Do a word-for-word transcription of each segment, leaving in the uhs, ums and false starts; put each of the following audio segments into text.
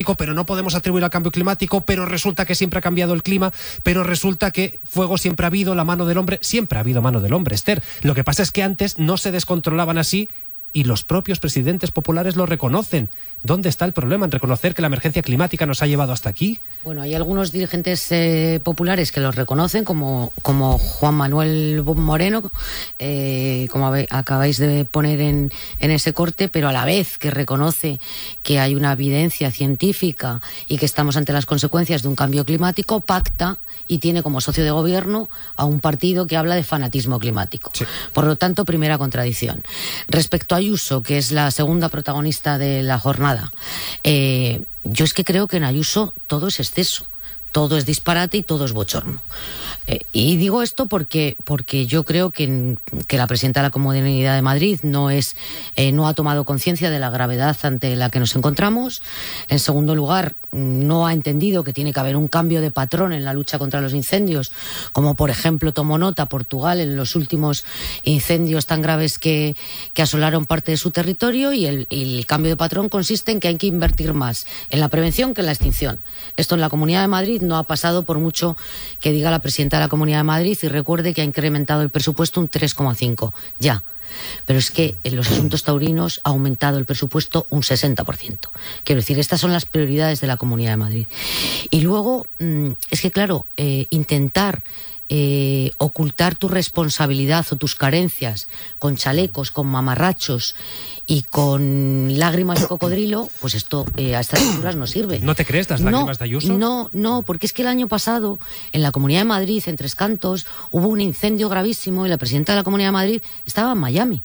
climático, pero no podemos atribuir al cambio climático, pero resulta que siempre ha cambiado el clima, pero resulta que fuego siempre ha habido, la mano del hombre, siempre ha habido mano del hombre, Esther. Lo que pasa es que antes no se descontrolaban así y los propios presidentes populares lo reconocen. ¿Dónde está el problema en reconocer que la emergencia climática nos ha llevado hasta aquí? Bueno, hay algunos dirigentes eh, populares que los reconocen, como, como Juan Manuel Moreno, eh, como acabáis de poner en, en ese corte, pero a la vez que reconoce que hay una evidencia científica y que estamos ante las consecuencias de un cambio climático, pacta y tiene como socio de gobierno a un partido que habla de fanatismo climático. Sí. Por lo tanto, primera contradicción. Respecto a Ayuso, que es la segunda protagonista de la jornada, eh, yo es que creo que en Ayuso todo es exceso, todo es disparate y todo es bochorno. Eh, y digo esto porque, porque yo creo que, que la presidenta de la Comunidad de Madrid no, es, eh, no ha tomado conciencia de la gravedad ante la que nos encontramos. En segundo lugar, no ha entendido que tiene que haber un cambio de patrón en la lucha contra los incendios, como por ejemplo tomó nota Portugal en los últimos incendios tan graves que, que asolaron parte de su territorio, y el, y el cambio de patrón consiste en que hay que invertir más en la prevención que en la extinción. Esto en la Comunidad de Madrid no ha pasado, por mucho que diga la presidenta de la Comunidad de Madrid, y recuerde que ha incrementado el presupuesto un tres coma cinco ya. Pero es que en los asuntos taurinos ha aumentado el presupuesto un sesenta por ciento. Quiero decir, estas son las prioridades de la Comunidad de Madrid. Y luego, es que claro, eh, intentar eh, ocultar tu responsabilidad o tus carencias con chalecos, con mamarrachos y con lágrimas de cocodrilo, pues esto eh, a estas alturas no sirve. ¿No te crees las lágrimas no, de Ayuso? No, no, porque es que el año pasado en la Comunidad de Madrid, en Tres Cantos, hubo un incendio gravísimo y la presidenta de la Comunidad de Madrid estaba en Miami.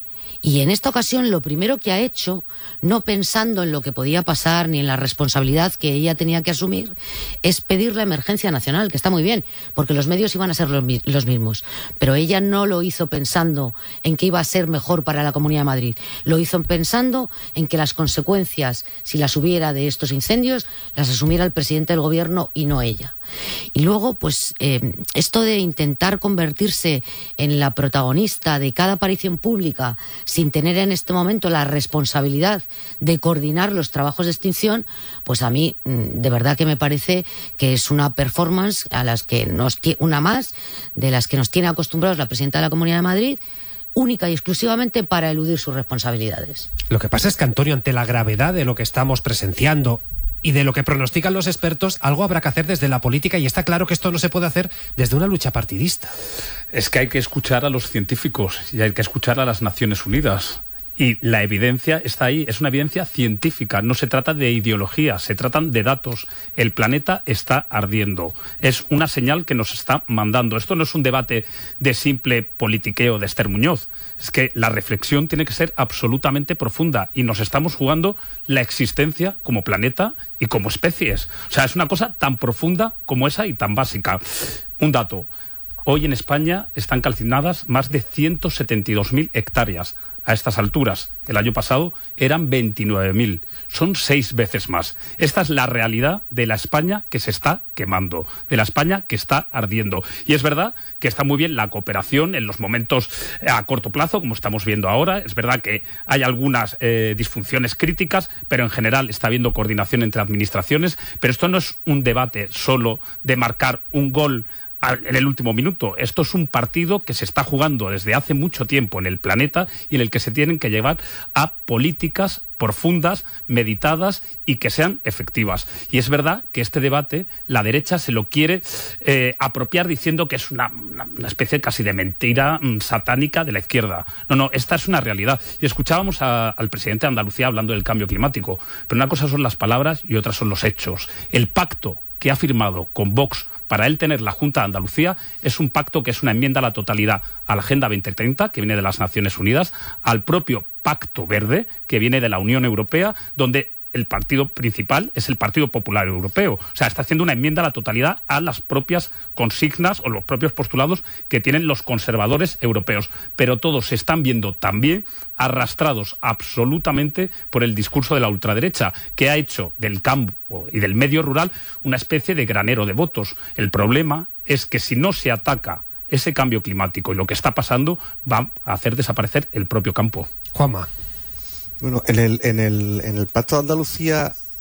Y en esta ocasión lo primero que ha hecho, no pensando en lo que podía pasar ni en la responsabilidad que ella tenía que asumir, es pedir la emergencia nacional, que está muy bien, porque los medios iban a ser los, los mismos. Pero ella no lo hizo pensando en que iba a ser mejor para la Comunidad de Madrid. Lo hizo pensando en que las consecuencias, si las hubiera de estos incendios, las asumiera el presidente del gobierno y no ella. Y luego, pues, eh, esto de intentar convertirse en la protagonista de cada aparición pública sin tener en este momento la responsabilidad de coordinar los trabajos de extinción, pues a mí de verdad que me parece que es una performance a las que nos una más de las que nos tiene acostumbrados la presidenta de la Comunidad de Madrid, única y exclusivamente para eludir sus responsabilidades. Lo que pasa es que, Antonio, ante la gravedad de lo que estamos presenciando y de lo que pronostican los expertos, algo habrá que hacer desde la política, y está claro que esto no se puede hacer desde una lucha partidista. Es que hay que escuchar a los científicos y hay que escuchar a las Naciones Unidas. Y la evidencia está ahí, es una evidencia científica, no se trata de ideología, se tratan de datos. El planeta está ardiendo, es una señal que nos está mandando. Esto no es un debate de simple politiqueo de Esther Muñoz, es que la reflexión tiene que ser absolutamente profunda y nos estamos jugando la existencia como planeta y como especies. O sea, es una cosa tan profunda como esa y tan básica. Un dato, hoy en España están calcinadas más de ciento setenta y dos mil hectáreas. A estas alturas, el año pasado eran veintinueve mil, son seis veces más. Esta es la realidad de la España que se está quemando, de la España que está ardiendo. Y es verdad que está muy bien la cooperación en los momentos a corto plazo, como estamos viendo ahora. Es verdad que hay algunas eh, disfunciones críticas, pero en general está habiendo coordinación entre administraciones. Pero esto no es un debate solo de marcar un gol en el último minuto. Esto es un partido que se está jugando desde hace mucho tiempo en el planeta y en el que se tienen que llevar a políticas profundas, meditadas y que sean efectivas. Y es verdad que este debate la derecha se lo quiere eh, apropiar diciendo que es una, una, una especie casi de mentira mmm, satánica de la izquierda. No, no, esta es una realidad. Y escuchábamos a, al presidente de Andalucía hablando del cambio climático, pero una cosa son las palabras y otra son los hechos. El pacto que ha firmado con Vox para él tener la Junta de Andalucía es un pacto que es una enmienda a la totalidad a la Agenda veinte treinta, que viene de las Naciones Unidas, al propio Pacto Verde, que viene de la Unión Europea, donde el partido principal es el Partido Popular Europeo. O sea, está haciendo una enmienda a la totalidad a las propias consignas o los propios postulados que tienen los conservadores europeos. Pero todos se están viendo también arrastrados absolutamente por el discurso de la ultraderecha, que ha hecho del campo y del medio rural una especie de granero de votos. El problema es que si no se ataca ese cambio climático y lo que está pasando, va a hacer desaparecer el propio campo. Juanma. Bueno, en el, en el, en el Pacto de Andalucía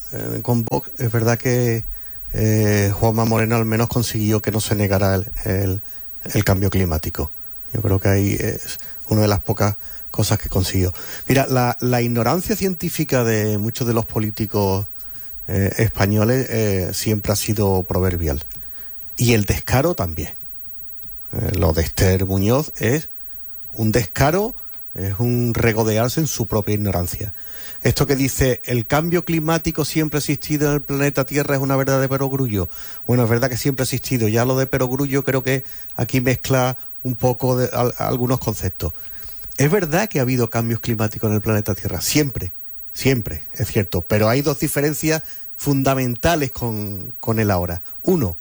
eh, con Vox, es verdad que eh, Juanma Moreno al menos consiguió que no se negara el, el, el cambio climático. Yo creo que ahí es una de las pocas cosas que consiguió. Mira, la, la ignorancia científica de muchos de los políticos eh, españoles eh, siempre ha sido proverbial. Y el descaro también. Eh, lo de Esther Muñoz es un descaro, es un regodearse en su propia ignorancia. Esto que dice, el cambio climático siempre ha existido en el planeta Tierra es una verdad de perogrullo. Bueno, es verdad que siempre ha existido. Ya lo de perogrullo creo que aquí mezcla un poco de a, a algunos conceptos. Es verdad que ha habido cambios climáticos en el planeta Tierra, siempre, siempre, es cierto. Pero hay dos diferencias fundamentales con, con el ahora. Uno,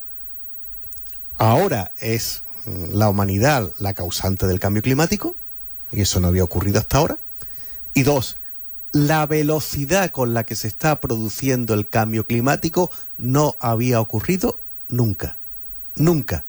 ahora es la humanidad la causante del cambio climático, y eso no había ocurrido hasta ahora. Y dos, la velocidad con la que se está produciendo el cambio climático no había ocurrido nunca, nunca.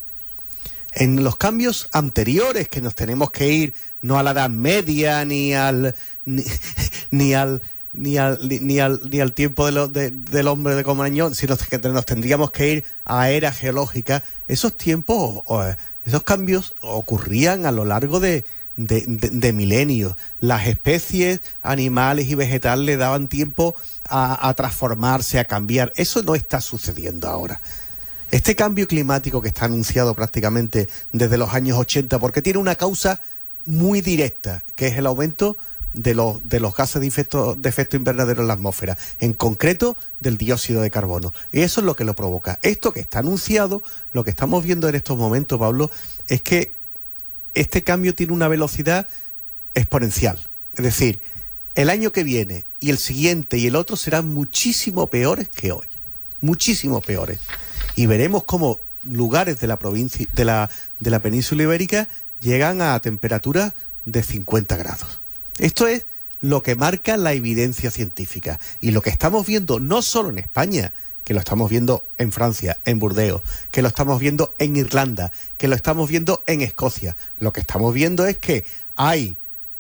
En los cambios anteriores, que nos tenemos que ir no a la Edad Media ni al ni, ni al ni al ni, ni al ni al tiempo de lo, de, del hombre de Cromañón, sino que nos tendríamos que ir a era geológica. Esos tiempos, esos cambios ocurrían a lo largo de De, de, de milenios. Las especies animales y vegetales le daban tiempo a, a transformarse, a cambiar. Eso no está sucediendo ahora. Este cambio climático que está anunciado prácticamente desde los años ochenta, porque tiene una causa muy directa, que es el aumento de los, de los gases de efecto, de efecto invernadero en la atmósfera, en concreto del dióxido de carbono. Y eso es lo que lo provoca. Esto que está anunciado, lo que estamos viendo en estos momentos, Pablo, es que este cambio tiene una velocidad exponencial. Es decir, el año que viene y el siguiente y el otro serán muchísimo peores que hoy. Muchísimo peores. Y veremos cómo lugares de la provincia, de la, de la península ibérica llegan a temperaturas de cincuenta grados. Esto es lo que marca la evidencia científica. Y lo que estamos viendo no solo en España, que lo estamos viendo en Francia, en Burdeos, que lo estamos viendo en Irlanda, que lo estamos viendo en Escocia. Lo que estamos viendo es que hay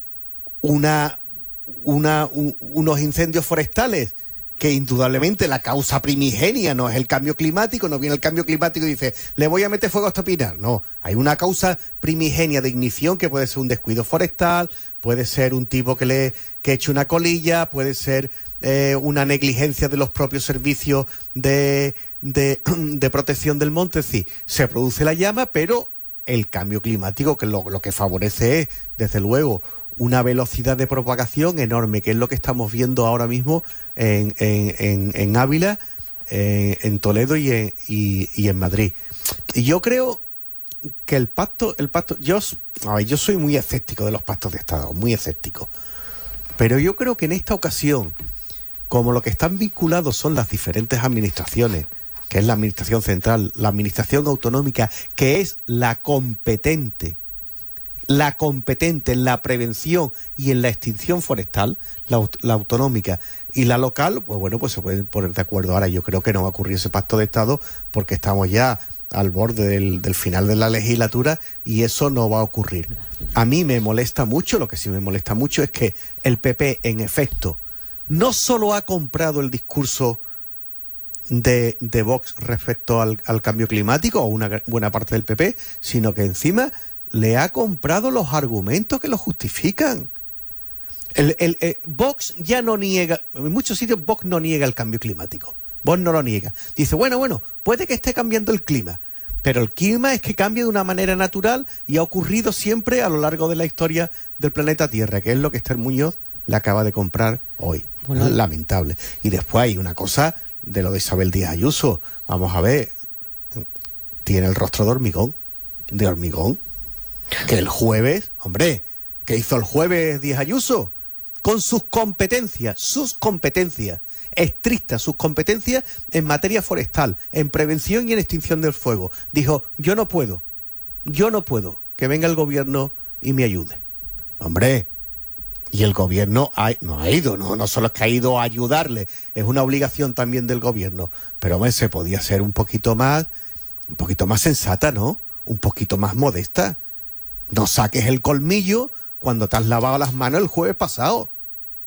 una, una, un, unos incendios forestales que indudablemente la causa primigenia no es el cambio climático, no viene el cambio climático y dice, le voy a meter fuego a esta pinar. No, hay una causa primigenia de ignición que puede ser un descuido forestal, puede ser un tipo que le que eche una colilla, puede ser eh, una negligencia de los propios servicios de, de, de protección del monte. Es decir, se produce la llama, pero el cambio climático, que lo, lo que favorece es, desde luego, una velocidad de propagación enorme, que es lo que estamos viendo ahora mismo en, en, en, en Ávila, en, en Toledo y en, y, y en Madrid. Y yo creo que el pacto, el pacto, yo, a ver, yo soy muy escéptico de los pactos de Estado, muy escéptico. Pero yo creo que en esta ocasión, como lo que están vinculados son las diferentes administraciones, que es la administración central, la administración autonómica, que es la competente, la competente en la prevención y en la extinción forestal, la, la autonómica y la local, pues bueno, pues se pueden poner de acuerdo. Ahora yo creo que no va a ocurrir ese pacto de Estado porque estamos ya al borde del, del final de la legislatura y eso no va a ocurrir. A mí me molesta mucho, lo que sí me molesta mucho es que el P P, en efecto, no solo ha comprado el discurso de, de Vox respecto al, al cambio climático, o una buena parte del P P, sino que encima le ha comprado los argumentos que lo justifican. El, el, el, Vox ya no niega, en muchos sitios Vox no niega el cambio climático. Vox no lo niega. Dice, bueno, bueno, puede que esté cambiando el clima, pero el clima es que cambia de una manera natural y ha ocurrido siempre a lo largo de la historia del planeta Tierra, que es lo que Esther Muñoz le acaba de comprar hoy. Bueno. Lamentable. Y después hay una cosa de lo de Isabel Díaz Ayuso. Vamos a ver, tiene el rostro de hormigón, de hormigón. Que el jueves, hombre, ¿qué hizo el jueves Díaz Ayuso? Con sus competencias, sus competencias estrictas, sus competencias en materia forestal, en prevención y en extinción del fuego. Dijo, yo no puedo, yo no puedo, que venga el gobierno y me ayude. Hombre, y el gobierno ha, no ha ido, no, no solo es que ha ido a ayudarle, es una obligación también del gobierno. Pero hombre, se podía ser un poquito más, un poquito más sensata, ¿no? Un poquito más modesta. No saques el colmillo cuando te has lavado las manos el jueves pasado.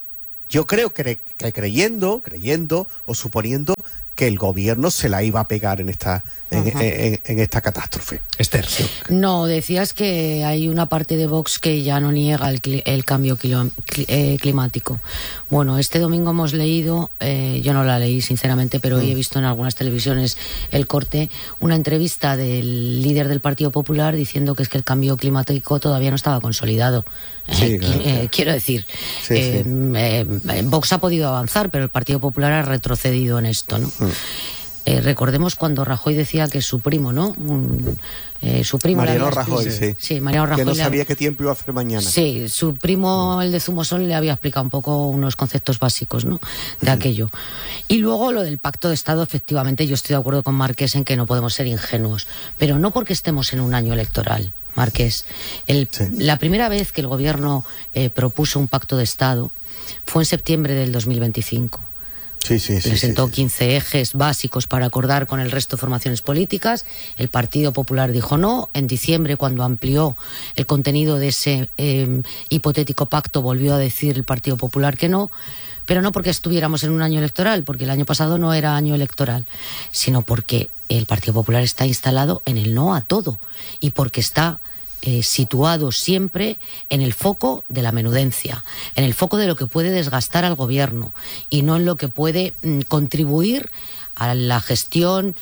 Yo creo que, que creyendo, creyendo o suponiendo que el gobierno se la iba a pegar en esta en, en, en, en esta catástrofe. Esther. No, decías que hay una parte de Vox que ya no niega el, el cambio cli- eh, climático. Bueno, este domingo hemos leído, eh, yo no la leí sinceramente, pero hoy he visto en algunas televisiones el corte, una entrevista del líder del Partido Popular diciendo que es que el cambio climático todavía no estaba consolidado. Sí, eh, claro, eh, claro. Quiero decir, Sí, eh, sí. eh, Vox ha podido avanzar, pero el Partido Popular ha retrocedido en esto, ¿no? Mm. Eh, recordemos cuando Rajoy decía que su primo, ¿no? Un, eh, su primo Mariano había... Rajoy, sí. sí. Sí, Mariano Rajoy. Que no le... sabía qué tiempo iba a hacer mañana. Sí, su primo, el de Zumosol, le había explicado un poco unos conceptos básicos, ¿no? De mm. aquello. Y luego lo del pacto de Estado, efectivamente, yo estoy de acuerdo con Marqués en que no podemos ser ingenuos, pero no porque estemos en un año electoral. Marqués, el, sí. la primera vez que el gobierno eh, propuso un pacto de Estado fue en septiembre del dos mil veinticinco. Sí, sí, sí, Presentó sí, sí. quince ejes básicos para acordar con el resto de formaciones políticas. El Partido Popular dijo no. En diciembre, cuando amplió el contenido de ese eh, hipotético pacto, volvió a decir el Partido Popular que no. Pero no porque estuviéramos en un año electoral, porque el año pasado no era año electoral, sino porque el Partido Popular está instalado en el no a todo y porque está eh, situado siempre en el foco de la menudencia, en el foco de lo que puede desgastar al gobierno y no en lo que puede mm, contribuir a la gestión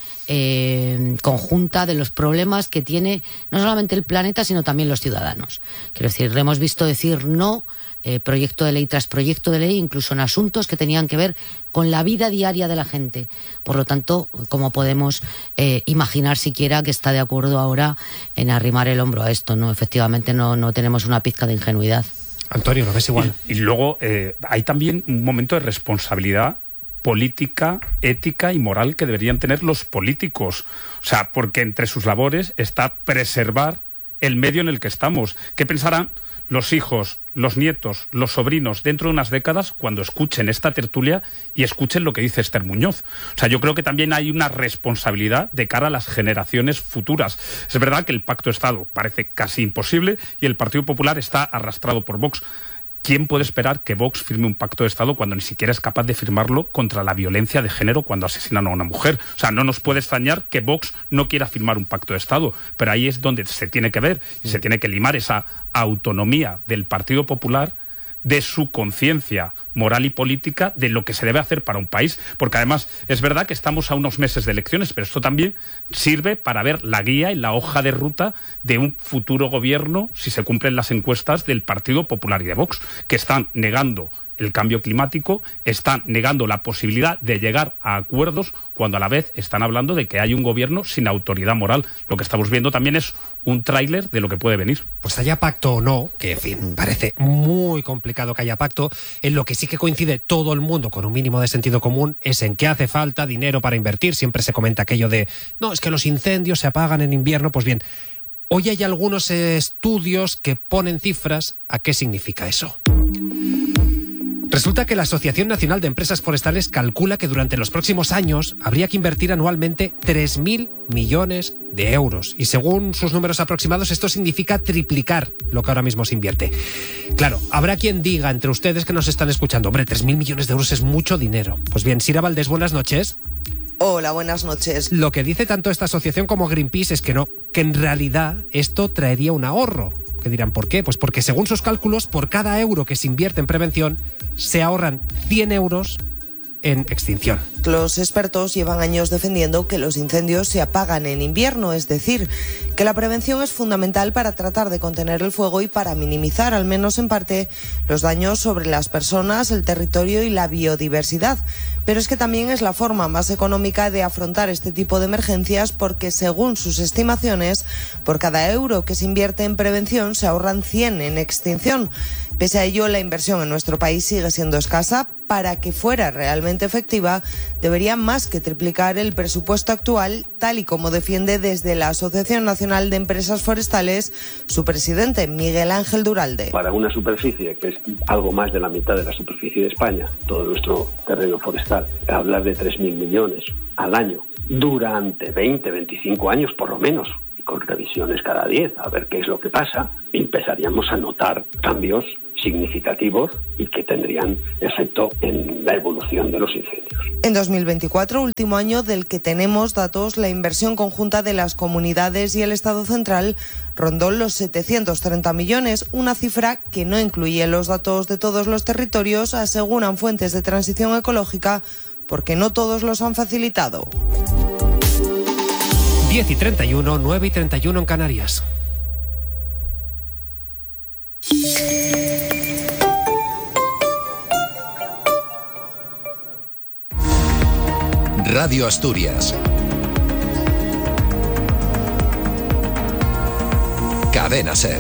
eh, conjunta de los problemas que tiene no solamente el planeta, sino también los ciudadanos. Quiero decir, le hemos visto decir no, eh, proyecto de ley tras proyecto de ley, incluso en asuntos que tenían que ver con la vida diaria de la gente. Por lo tanto, ¿cómo podemos eh, imaginar siquiera que está de acuerdo ahora en arrimar el hombro a esto? No, efectivamente no, no tenemos una pizca de ingenuidad. Antonio, ¿lo ves igual? Y, y luego eh, hay también un momento de responsabilidad política, ética y moral que deberían tener los políticos. O sea, porque entre sus labores está preservar el medio en el que estamos. ¿Qué pensarán los hijos, los nietos, los sobrinos dentro de unas décadas cuando escuchen esta tertulia y escuchen lo que dice Esther Muñoz? O sea, yo creo que también hay una responsabilidad de cara a las generaciones futuras. Es verdad que el pacto de Estado parece casi imposible y el Partido Popular está arrastrado por Vox. ¿Quién puede esperar que Vox firme un pacto de Estado cuando ni siquiera es capaz de firmarlo contra la violencia de género cuando asesinan a una mujer? O sea, no nos puede extrañar que Vox no quiera firmar un pacto de Estado, pero ahí es donde se tiene que ver y se tiene que limar esa autonomía del Partido Popular de su conciencia moral y política de lo que se debe hacer para un país, porque además es verdad que estamos a unos meses de elecciones, pero esto también sirve para ver la guía y la hoja de ruta de un futuro gobierno si se cumplen las encuestas del Partido Popular y de Vox, que están negando el cambio climático, están negando la posibilidad de llegar a acuerdos cuando a la vez están hablando de que hay un gobierno sin autoridad moral. Lo que estamos viendo también es un tráiler de lo que puede venir. Pues haya pacto o no, que en fin, parece muy complicado que haya pacto, en lo que sí que coincide todo el mundo con un mínimo de sentido común es en que hace falta dinero para invertir. Siempre se comenta aquello de, no, es que los incendios se apagan en invierno. Pues bien, hoy hay algunos estudios que ponen cifras a qué significa eso. Resulta que la Asociación Nacional de Empresas Forestales calcula que durante los próximos años habría que invertir anualmente tres mil millones de euros. Y según sus números aproximados, esto significa triplicar lo que ahora mismo se invierte. Claro, habrá quien diga entre ustedes que nos están escuchando, hombre, tres mil millones de euros es mucho dinero. Pues bien, Sira Valdés, buenas noches. Hola, buenas noches. Lo que dice tanto esta asociación como Greenpeace es que no, que en realidad esto traería un ahorro. Que dirán, ¿por qué? Pues porque según sus cálculos, por cada euro que se invierte en prevención, se ahorran cien euros en extinción. Los expertos llevan años defendiendo que los incendios se apagan en invierno, es decir, que la prevención es fundamental para tratar de contener el fuego y para minimizar, al menos en parte, los daños sobre las personas, el territorio y la biodiversidad. Pero es que también es la forma más económica de afrontar este tipo de emergencias porque, según sus estimaciones, por cada euro que se invierte en prevención se ahorran cien en extinción. Pese a ello, la inversión en nuestro país sigue siendo escasa. Para que fuera realmente efectiva, debería más que triplicar el presupuesto actual, tal y como defiende desde la Asociación Nacional de Empresas Forestales su presidente, Miguel Ángel Duralde. Para una superficie que es algo más de la mitad de la superficie de España, todo nuestro terreno forestal, hablar de tres mil millones al año durante veinte, veinticinco años por lo menos, con revisiones cada diez, a ver qué es lo que pasa, empezaríamos a notar cambios significativos y que tendrían efecto en la evolución de los incendios. En dos mil veinticuatro, último año del que tenemos datos, la inversión conjunta de las comunidades y el Estado central rondó los setecientos treinta millones, una cifra que no incluye los datos de todos los territorios, aseguran fuentes de Transición Ecológica, porque no todos los han facilitado. diez y treinta y uno, nueve y treinta y uno en Canarias. Radio Asturias. Cadena SER.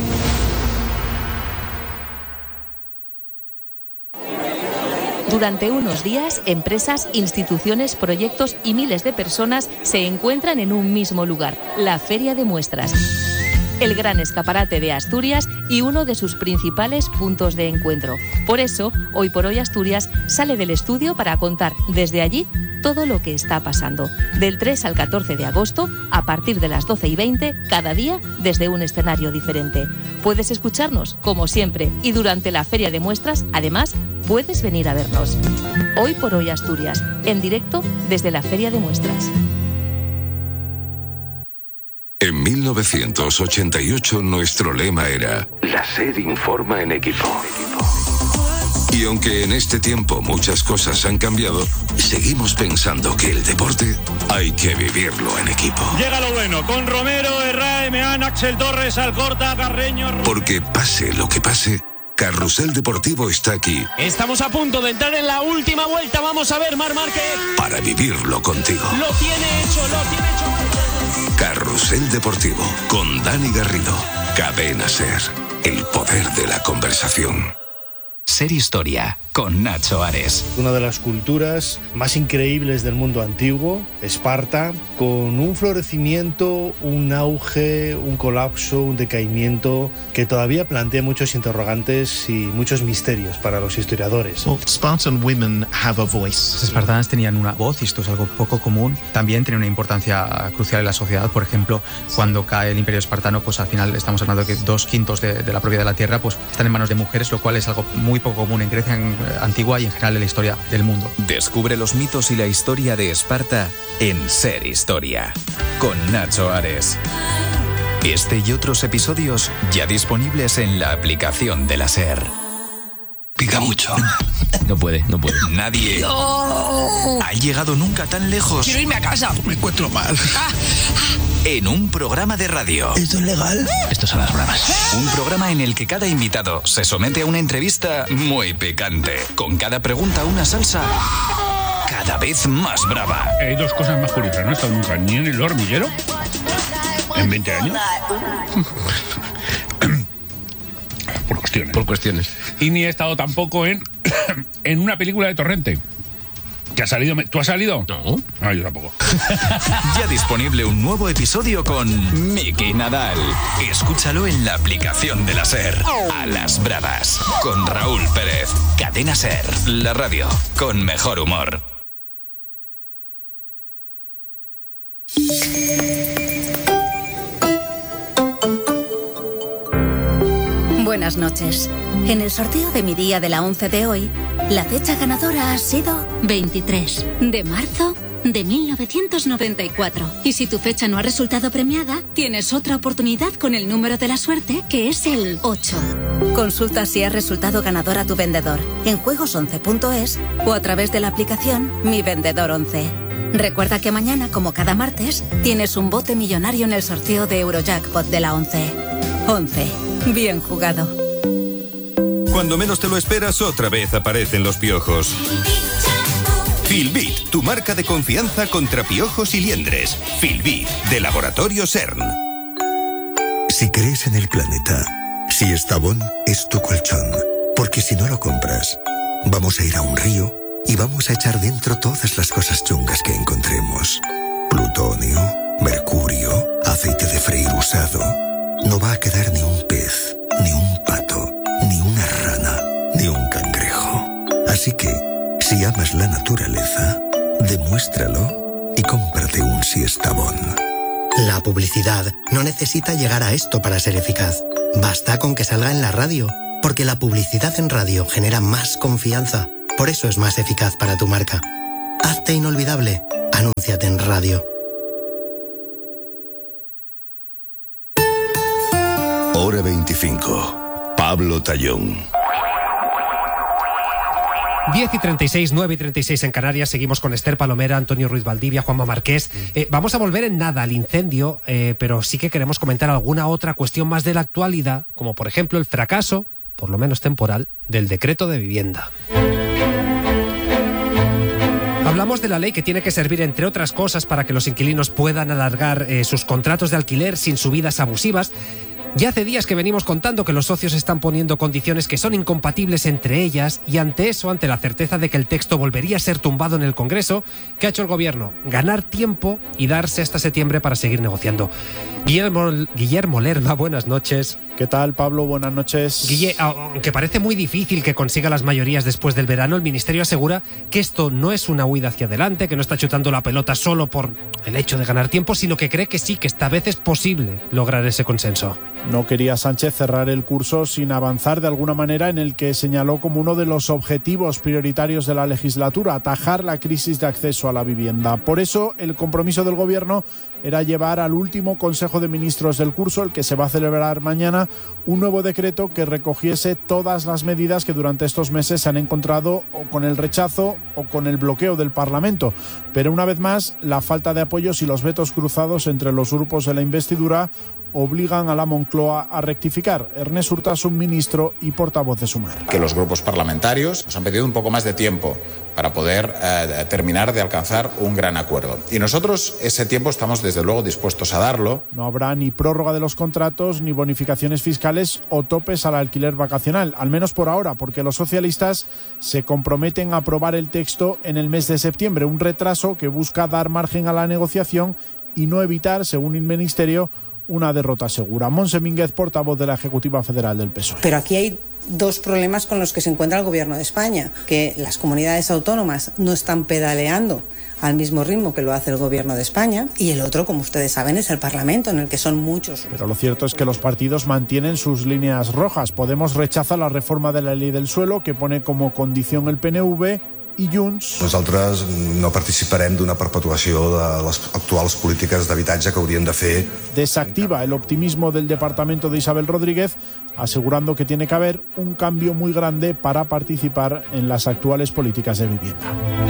Durante unos días, empresas, instituciones, proyectos y miles de personas se encuentran en un mismo lugar, la Feria de Muestras. El gran escaparate de Asturias y uno de sus principales puntos de encuentro. Por eso, Hoy por Hoy Asturias sale del estudio para contar desde allí todo lo que está pasando. Del tres al catorce de agosto, a partir de las doce y veinte, cada día desde un escenario diferente. Puedes escucharnos, como siempre, y durante la Feria de Muestras, además, puedes venir a vernos. Hoy por Hoy Asturias, en directo desde la Feria de Muestras. En mil novecientos ochenta y ocho nuestro lema era La SER informa en equipo. Y aunque en este tiempo muchas cosas han cambiado, seguimos pensando que el deporte hay que vivirlo en equipo. Llega lo bueno, con Romero, Herrera, Emeán, Axel Torres, Alcorta, Carreño... Romero. Porque pase lo que pase, Carrusel Deportivo está aquí. Estamos a punto de entrar en la última vuelta, vamos a ver, Marc Márquez. Para vivirlo contigo. Lo tiene hecho, lo tiene hecho. Carrusel Deportivo, con Dani Garrido. Cadena SER, el poder de la conversación. SER Historia, con Nacho Ares. Una de las culturas más increíbles del mundo antiguo, Esparta, con un florecimiento, un auge, un colapso, un decaimiento que todavía plantea muchos interrogantes y muchos misterios para los historiadores. Well, Spartan women have a voice. Los espartanas tenían una voz y esto es algo poco común. También tiene una importancia crucial en la sociedad. Por ejemplo, cuando cae el Imperio Espartano, pues al final estamos hablando de que dos quintos de, de la propiedad de la tierra pues están en manos de mujeres, lo cual es algo muy poco común en Grecia en, antigua y en general en la historia del mundo. Descubre los mitos y la historia de Esparta en SER Historia, con Nacho Ares. Este y otros episodios ya disponibles en la aplicación de la SER. Pica mucho. No puede, no puede. Nadie no. ha llegado nunca tan lejos. Quiero irme a casa. Me encuentro mal. Ah, ah. En un programa de radio. ¿Esto es legal? Estos son las bromas. Un programa en el que cada invitado se somete a una entrevista muy picante. Con cada pregunta una salsa cada vez más brava. Hay dos cosas más curiosas. No he estado nunca ni en el hormiguero en veinte años. Por cuestiones. Por cuestiones. Y ni he estado tampoco en, en una película de Torrente. ¿Que ha salido? ¿Tú has salido? No. Ah, yo tampoco. Ya disponible un nuevo episodio con Miki Nadal. Escúchalo en la aplicación de la SER. A las bravas. Con Raúl Pérez. Cadena SER. La radio con mejor humor. Buenas noches. En el sorteo de mi día de la once de hoy, la fecha ganadora ha sido veintitrés de marzo de mil novecientos noventa y cuatro. Y si tu fecha no ha resultado premiada, tienes otra oportunidad con el número de la suerte, que es el ocho. Consulta si ha resultado ganadora tu vendedor en juegos once punto es o a través de la aplicación Mi Vendedor once. Recuerda que mañana, como cada martes, tienes un bote millonario en el sorteo de Eurojackpot de la once. once. Bien jugado. Cuando menos te lo esperas, otra vez aparecen los piojos. Filbit, tu marca de confianza contra piojos y liendres. Filbit, de Laboratorio CERN. Si crees en el planeta, si Estavón es tu colchón. Porque si no lo compras, vamos a ir a un río y vamos a echar dentro todas las cosas chungas que encontremos. Plutonio, mercurio, aceite de freír usado. No va a quedar ni un pez, ni un pato, ni una rana, ni un cangrejo. Así que, si amas la naturaleza, demuéstralo y cómprate un Siestabón. La publicidad no necesita llegar a esto para ser eficaz. Basta con que salga en la radio Porque la publicidad en radio genera más confianza. Por eso es más eficaz para tu marca. Hazte inolvidable. Anúnciate en radio. Hora veinticinco. Pablo Tallón. diez y treinta y seis, nueve y treinta y seis en Canarias. Seguimos con Esther Palomera, Antonio Ruiz Valdivia, Juanma Marqués. Eh, vamos a volver en nada al incendio, eh, pero sí que queremos comentar alguna otra cuestión más de la actualidad, como por ejemplo el fracaso, por lo menos temporal, del decreto de vivienda. Hablamos de la ley que tiene que servir, entre otras cosas, para que los inquilinos puedan alargar eh, sus contratos de alquiler sin subidas abusivas. Ya hace días que venimos contando que los socios están poniendo condiciones que son incompatibles entre ellas, y ante eso, ante la certeza de que el texto volvería a ser tumbado en el Congreso, ¿qué ha hecho el Gobierno? Ganar tiempo y darse hasta septiembre para seguir negociando. Guillermo, Guillermo Lerma, buenas noches. ¿Qué tal, Pablo? Buenas noches. Guille, aunque parece muy difícil que consiga las mayorías después del verano, el Ministerio asegura que esto no es una huida hacia adelante, que no está chutando la pelota solo por el hecho de ganar tiempo, sino que cree que sí, que esta vez es posible lograr ese consenso. No quería Sánchez cerrar el curso sin avanzar de alguna manera en el que señaló como uno de los objetivos prioritarios de la legislatura, atajar la crisis de acceso a la vivienda. Por eso, el compromiso del Gobierno era llevar al último Consejo de Ministros del curso, el que se va a celebrar mañana, un nuevo decreto que recogiese todas las medidas que durante estos meses se han encontrado o con el rechazo o con el bloqueo del Parlamento. Pero una vez más, la falta de apoyos y los vetos cruzados entre los grupos de la investidura obligan a la Moncloa a rectificar. Ernest Urtasun, ministro y portavoz de Sumar. Que los grupos parlamentarios nos han pedido un poco más de tiempo para poder eh, terminar de alcanzar un gran acuerdo. Y nosotros ese tiempo estamos desde luego dispuestos a darlo. No habrá ni prórroga de los contratos, ni bonificaciones fiscales o topes al alquiler vacacional, al menos por ahora, porque los socialistas se comprometen a aprobar el texto en el mes de septiembre, un retraso que busca dar margen a la negociación y no evitar, según el Ministerio, una derrota segura. Montse Mínguez, portavoz de la Ejecutiva Federal del P S O E. Pero aquí hay dos problemas con los que se encuentra el Gobierno de España, que las comunidades autónomas no están pedaleando al mismo ritmo que lo hace el Gobierno de España, y el otro, como ustedes saben, es el Parlamento, en el que son muchos. Pero lo cierto es que los partidos mantienen sus líneas rojas. Podemos rechaza la reforma de la ley del suelo, que pone como condición el P N V, i Junts. Nosaltres no participarem d'una perpetuació de les actuals polítiques d'habitatge que haurien de fer. Desactiva el optimismo del departamento de Isabel Rodríguez, asegurando que tiene que haber un cambio muy grande para participar en las actuales políticas de vivienda.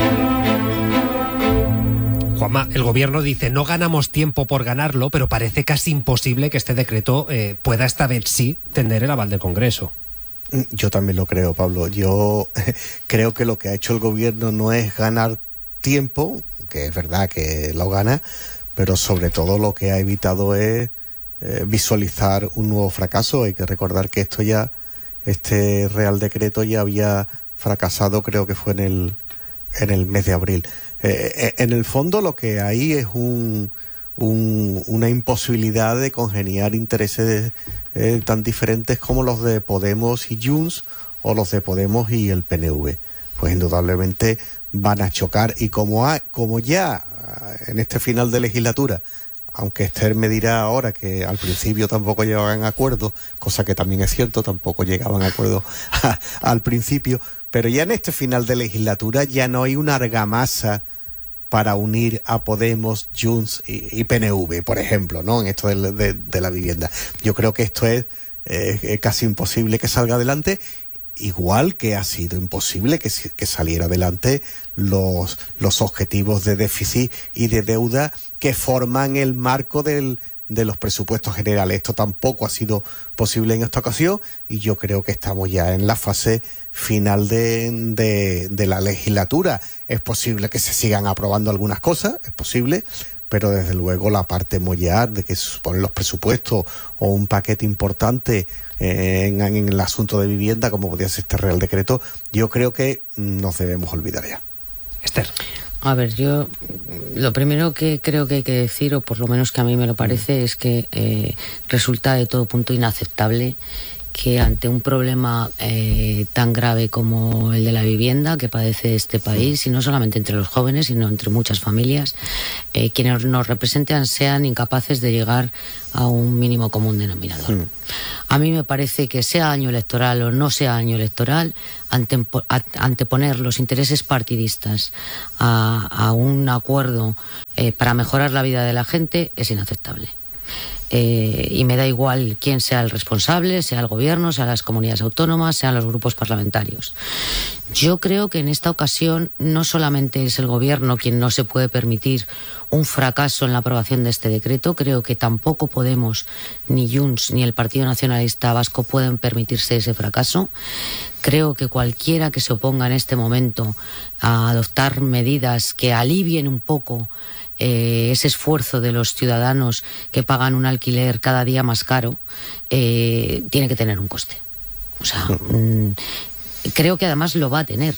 Juanma, el Gobierno dice no ganamos tiempo por ganarlo, pero parece casi imposible que este decreto eh, pueda esta vez sí tener el aval del Congreso. Yo también lo creo, Pablo. Yo creo que lo que ha hecho el Gobierno no es ganar tiempo, que es verdad que lo gana, pero sobre todo lo que ha evitado es eh, visualizar un nuevo fracaso. Hay que recordar que esto ya, este Real Decreto ya había fracasado, creo que fue en el, en el mes de abril. Eh, en el fondo lo que hay es un... Un, una imposibilidad de congeniar intereses eh, tan diferentes como los de Podemos y Junts o los de Podemos y el P N V. Pues indudablemente van a chocar, y como, ha, como ya en este final de legislatura, aunque Esther me dirá ahora que al principio tampoco llegaban a acuerdo, cosa que también es cierto, tampoco llegaban a acuerdo a, al principio, pero ya en este final de legislatura ya no hay una argamasa para unir a Podemos, Junts y, y P N V, por ejemplo, ¿no? En esto de, de, de la vivienda. Yo creo que esto es eh, casi imposible que salga adelante, igual que ha sido imposible que, que saliera adelante los, los objetivos de déficit y de deuda que forman el marco del, de los presupuestos generales. Esto tampoco ha sido posible en esta ocasión, y yo creo que estamos ya en la fase final de, de, de la legislatura. Es posible que se sigan aprobando algunas cosas, es posible, pero desde luego la parte mollar de que se suponen los presupuestos o un paquete importante eh, en, en el asunto de vivienda, como podría ser este Real Decreto, yo creo que nos debemos olvidar ya. Esther. A ver, yo lo primero que creo que hay que decir, o por lo menos que a mí me lo parece, es que eh, resulta de todo punto inaceptable que ante un problema eh, tan grave como el de la vivienda que padece este país, y no solamente entre los jóvenes, sino entre muchas familias, eh, quienes nos representan sean incapaces de llegar a un mínimo común denominador. Mm. A mí me parece que sea año electoral o no sea año electoral, antepo- anteponer los intereses partidistas a, a un acuerdo eh, para mejorar la vida de la gente es inaceptable. Eh, y me da igual quién sea el responsable, sea el gobierno, sean las comunidades autónomas, sean los grupos parlamentarios. Yo creo que en esta ocasión no solamente es el gobierno quien no se puede permitir un fracaso en la aprobación de este decreto, creo que tampoco Podemos, ni Junts, ni el Partido Nacionalista Vasco pueden permitirse ese fracaso. Creo que cualquiera que se oponga en este momento a adoptar medidas que alivien un poco Eh, ese esfuerzo de los ciudadanos que pagan un alquiler cada día más caro, eh, tiene que tener un coste. O sea, mmm, creo que además lo va a tener.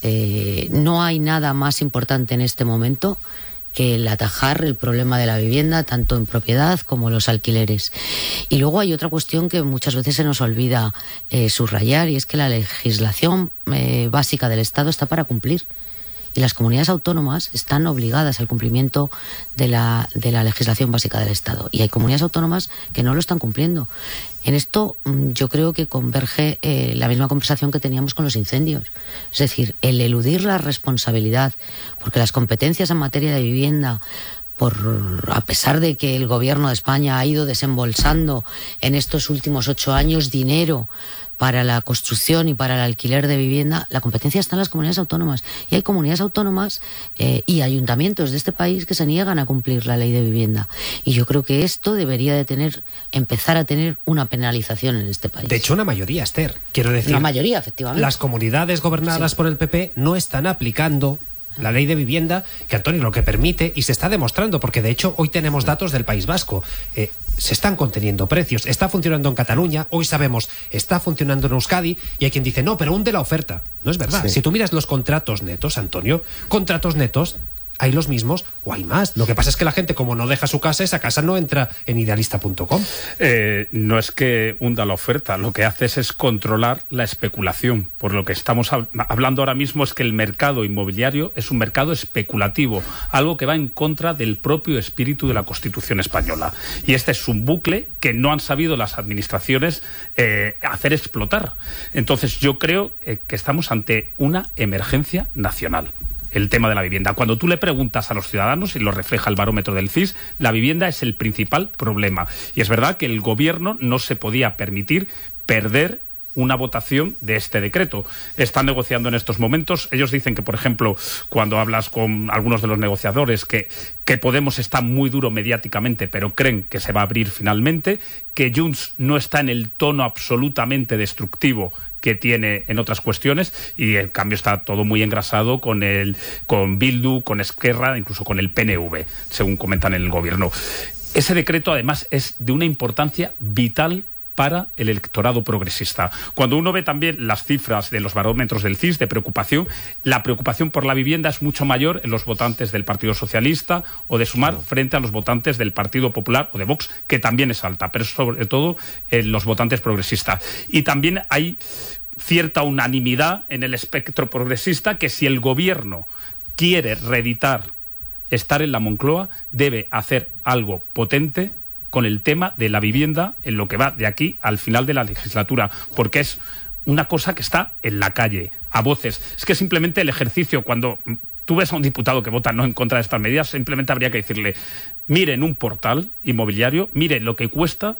Eh, no hay nada más importante en este momento que el atajar el problema de la vivienda, tanto en propiedad como los alquileres. Y luego hay otra cuestión que muchas veces se nos olvida eh, subrayar, y es que la legislación eh, básica del Estado está para cumplir. Y las comunidades autónomas están obligadas al cumplimiento de la, de la legislación básica del Estado. Y hay comunidades autónomas que no lo están cumpliendo. En esto yo creo que converge eh, la misma conversación que teníamos con los incendios. Es decir, el eludir la responsabilidad, porque las competencias en materia de vivienda, por, a pesar de que el gobierno de España ha ido desembolsando en estos últimos ocho años dinero para la construcción y para el alquiler de vivienda, la competencia está en las comunidades autónomas. Y hay comunidades autónomas eh, y ayuntamientos de este país que se niegan a cumplir la ley de vivienda. Y yo creo que esto debería de tener, empezar a tener una penalización en este país. De hecho, una mayoría, Esther. Quiero decir, la mayoría, efectivamente. Las comunidades gobernadas sí. por el P P no están aplicando la ley de vivienda, que Antonio lo que permite, y se está demostrando, porque de hecho hoy tenemos datos del País Vasco, eh, se están conteniendo precios, está funcionando en Cataluña, hoy sabemos, está funcionando en Euskadi, y hay quien dice, no, pero hunde la oferta. No es verdad. Sí. Si tú miras los contratos netos, Antonio, contratos netos, hay los mismos o hay más. Lo que pasa es que la gente, como no deja su casa, esa casa no entra en idealista punto com. Eh, no es que hunda la oferta, lo que haces es controlar la especulación. Por lo que estamos hab- hablando ahora mismo es que el mercado inmobiliario es un mercado especulativo, algo que va en contra del propio espíritu de la Constitución española. Y este es un bucle que no han sabido las administraciones eh, hacer explotar. Entonces yo creo eh, que estamos ante una emergencia nacional. El tema de la vivienda. Cuando tú le preguntas a los ciudadanos, y lo refleja el barómetro del C I S, la vivienda es el principal problema. Y es verdad que el gobierno no se podía permitir perder una votación de este decreto. Están negociando en estos momentos. Ellos dicen que, por ejemplo, cuando hablas con algunos de los negociadores, que, que Podemos está muy duro mediáticamente, pero creen que se va a abrir finalmente, que Junts no está en el tono absolutamente destructivo que tiene en otras cuestiones, y en cambio está todo muy engrasado con el con Bildu, con Esquerra, incluso con el P N V, según comentan en el gobierno. Ese decreto, además, es de una importancia vital para el electorado progresista. Cuando uno ve también las cifras de los barómetros del C I S de preocupación, la preocupación por la vivienda es mucho mayor en los votantes del Partido Socialista o de Sumar frente a los votantes del Partido Popular o de Vox, que también es alta, pero sobre todo en los votantes progresistas. Y también hay cierta unanimidad en el espectro progresista que si el gobierno quiere reeditar estar en la Moncloa, debe hacer algo potente con el tema de la vivienda en lo que va de aquí al final de la legislatura, porque es una cosa que está en la calle, a voces. Es que simplemente el ejercicio, cuando tú ves a un diputado que vota no en contra de estas medidas, simplemente habría que decirle, mire en un portal inmobiliario, mire lo que cuesta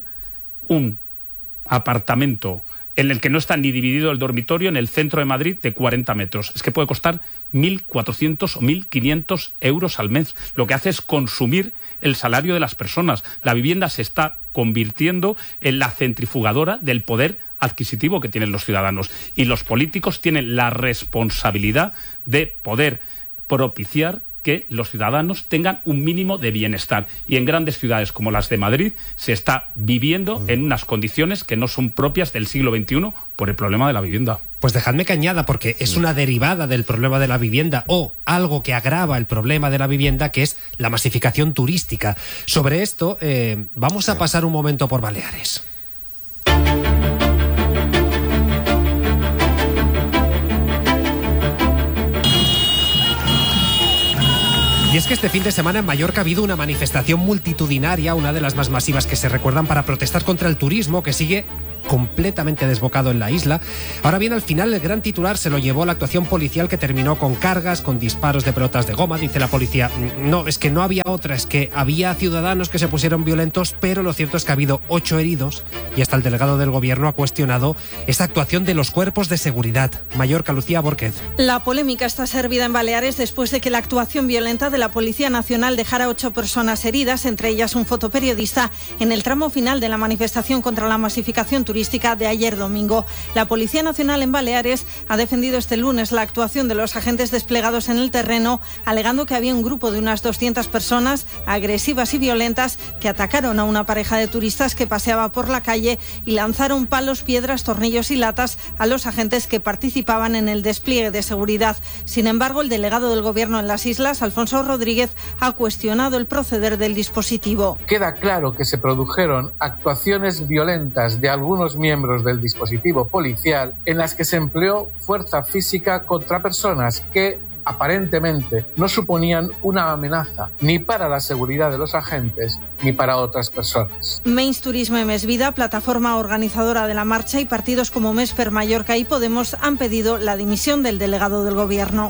un apartamento en el que no está ni dividido el dormitorio en el centro de Madrid de cuarenta metros. Es que puede costar mil cuatrocientos o mil quinientos euros al mes. Lo que hace es consumir el salario de las personas. La vivienda se está convirtiendo en la centrifugadora del poder adquisitivo que tienen los ciudadanos. Y los políticos tienen la responsabilidad de poder propiciar que los ciudadanos tengan un mínimo de bienestar. Y en grandes ciudades como las de Madrid se está viviendo mm. en unas condiciones que no son propias del siglo veintiuno por el problema de la vivienda. Pues dejadme que añada, porque es una derivada del problema de la vivienda o algo que agrava el problema de la vivienda, que es la masificación turística. Sobre esto, eh, vamos a pasar un momento por Baleares. Y es que este fin de semana en Mallorca ha habido una manifestación multitudinaria, una de las más masivas que se recuerdan, para protestar contra el turismo que sigue completamente desbocado en la isla. Ahora bien, al final el gran titular se lo llevó la actuación policial, que terminó con cargas, con disparos de pelotas de goma. Dice la policía, no, es que no había otra, es que había ciudadanos que se pusieron violentos, pero lo cierto es que ha habido ocho heridos y hasta el delegado del gobierno ha cuestionado esta actuación de los cuerpos de seguridad. Mallorca, Lucía Borquez. La polémica está servida en Baleares después de que la actuación violenta de la Policía Nacional dejara ocho personas heridas, entre ellas un fotoperiodista, en el tramo final de la manifestación contra la masificación turística de ayer domingo. La Policía Nacional en Baleares ha defendido este lunes la actuación de los agentes desplegados en el terreno, alegando que había un grupo de unas doscientas personas agresivas y violentas que atacaron a una pareja de turistas que paseaba por la calle y lanzaron palos, piedras, tornillos y latas a los agentes que participaban en el despliegue de seguridad. Sin embargo, el delegado del Gobierno en las islas, Alfonso Rodríguez, ha cuestionado el proceder del dispositivo. Queda claro que se produjeron actuaciones violentas de algunos miembros del dispositivo policial en las que se empleó fuerza física contra personas que aparentemente no suponían una amenaza ni para la seguridad de los agentes ni para otras personas. Meins Turisme y Més Vida, plataforma organizadora de la marcha, y partidos como Mesper Mallorca y Podemos han pedido la dimisión del delegado del Gobierno.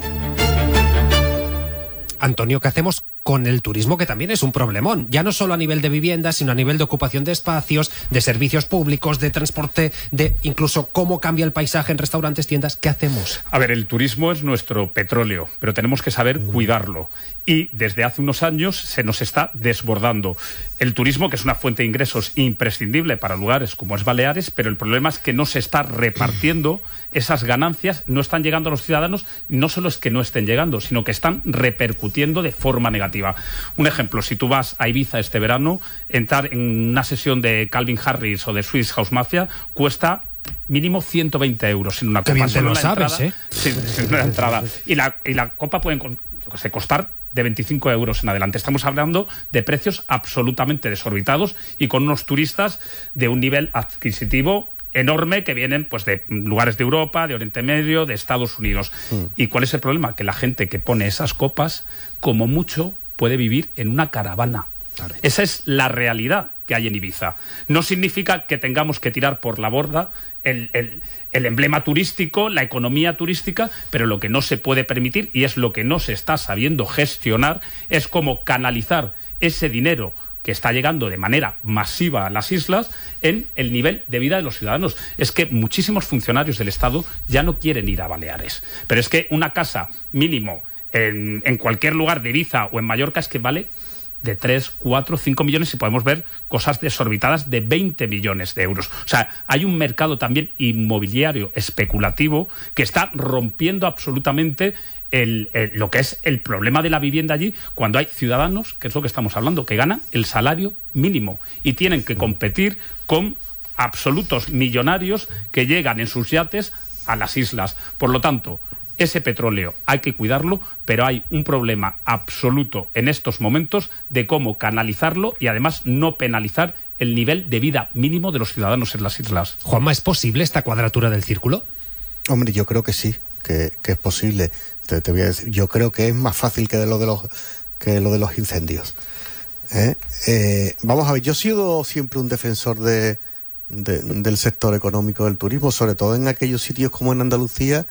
Antonio, ¿qué hacemos con el turismo, que también es un problemón? Ya no solo a nivel de vivienda, sino a nivel de ocupación de espacios, de servicios públicos, de transporte, de incluso cómo cambia el paisaje en restaurantes, tiendas. ¿Qué hacemos? A ver, el turismo es nuestro petróleo, pero tenemos que saber mm. cuidarlo. Y desde hace unos años se nos está desbordando. El turismo, que es una fuente de ingresos imprescindible para lugares como es Baleares, pero el problema es que no se está repartiendo esas ganancias, no están llegando a los ciudadanos. No solo es que no estén llegando, sino que están repercutiendo de forma negativa. Un ejemplo, si tú vas a Ibiza este verano, entrar en una sesión de Calvin Harris o de Swedish House Mafia cuesta mínimo ciento veinte euros en una copa. Qué bien te lo sabes, entrada, ¿eh? Sí, en una entrada. Y la, y la copa puede costar de veinticinco euros en adelante. Estamos hablando de precios absolutamente desorbitados y con unos turistas de un nivel adquisitivo enorme, que vienen pues de lugares de Europa, de Oriente Medio, de Estados Unidos. Mm. ¿Y cuál es el problema? Que la gente que pone esas copas, como mucho, puede vivir en una caravana. Claro. Esa es la realidad que hay en Ibiza. No significa que tengamos que tirar por la borda el, el, el emblema turístico, la economía turística, pero lo que no se puede permitir, y es lo que no se está sabiendo gestionar, es cómo canalizar ese dinero que está llegando de manera masiva a las islas en el nivel de vida de los ciudadanos. Es que muchísimos funcionarios del Estado ya no quieren ir a Baleares. Pero es que una casa mínimo en, en cualquier lugar de Ibiza o en Mallorca es que vale de tres, cuatro, cinco millones, y podemos ver cosas desorbitadas de veinte millones de euros. O sea, hay un mercado también inmobiliario especulativo que está rompiendo absolutamente El, el, lo que es el problema de la vivienda allí, cuando hay ciudadanos, que es lo que estamos hablando, que ganan el salario mínimo y tienen que competir con absolutos millonarios que llegan en sus yates a las islas. Por lo tanto, ese petróleo hay que cuidarlo, pero hay un problema absoluto en estos momentos de cómo canalizarlo y además no penalizar el nivel de vida mínimo de los ciudadanos en las islas. Juanma, ¿es posible esta cuadratura del círculo? Hombre, yo creo que sí, que, que es posible. Te, te voy a decir, yo creo que es más fácil que de lo de los que lo de los incendios. ¿Eh? Eh, vamos a ver, yo he sido siempre un defensor de, de, del sector económico del turismo, sobre todo en aquellos sitios como en Andalucía,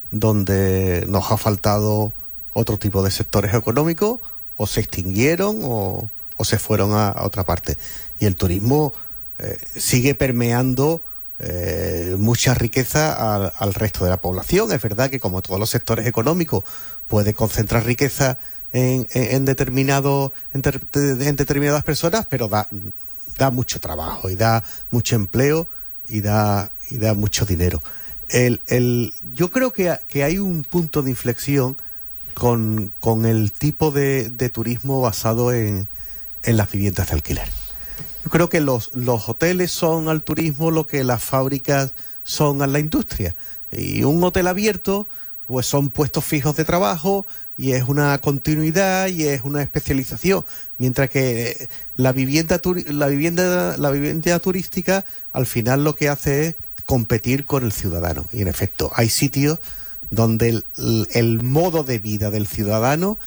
donde nos ha faltado otro tipo de sectores económicos, o se extinguieron o, o se fueron a, a otra parte. Y el turismo eh, sigue permeando Eh, mucha riqueza al, al resto de la población. Es verdad que, como todos los sectores económicos, puede concentrar riqueza en, en, en, determinado, en, ter, en determinadas personas, pero da, da mucho trabajo y da mucho empleo y da, y da mucho dinero. El, el, yo creo que, que hay un punto de inflexión con, con el tipo de, de turismo basado en, en las viviendas de alquiler. Yo creo que los, los hoteles son al turismo lo que las fábricas son a la industria. Y un hotel abierto, pues son puestos fijos de trabajo y es una continuidad y es una especialización. Mientras que la vivienda, la vivienda, la vivienda turística al final lo que hace es competir con el ciudadano. Y en efecto, hay sitios donde el, el modo de vida del ciudadano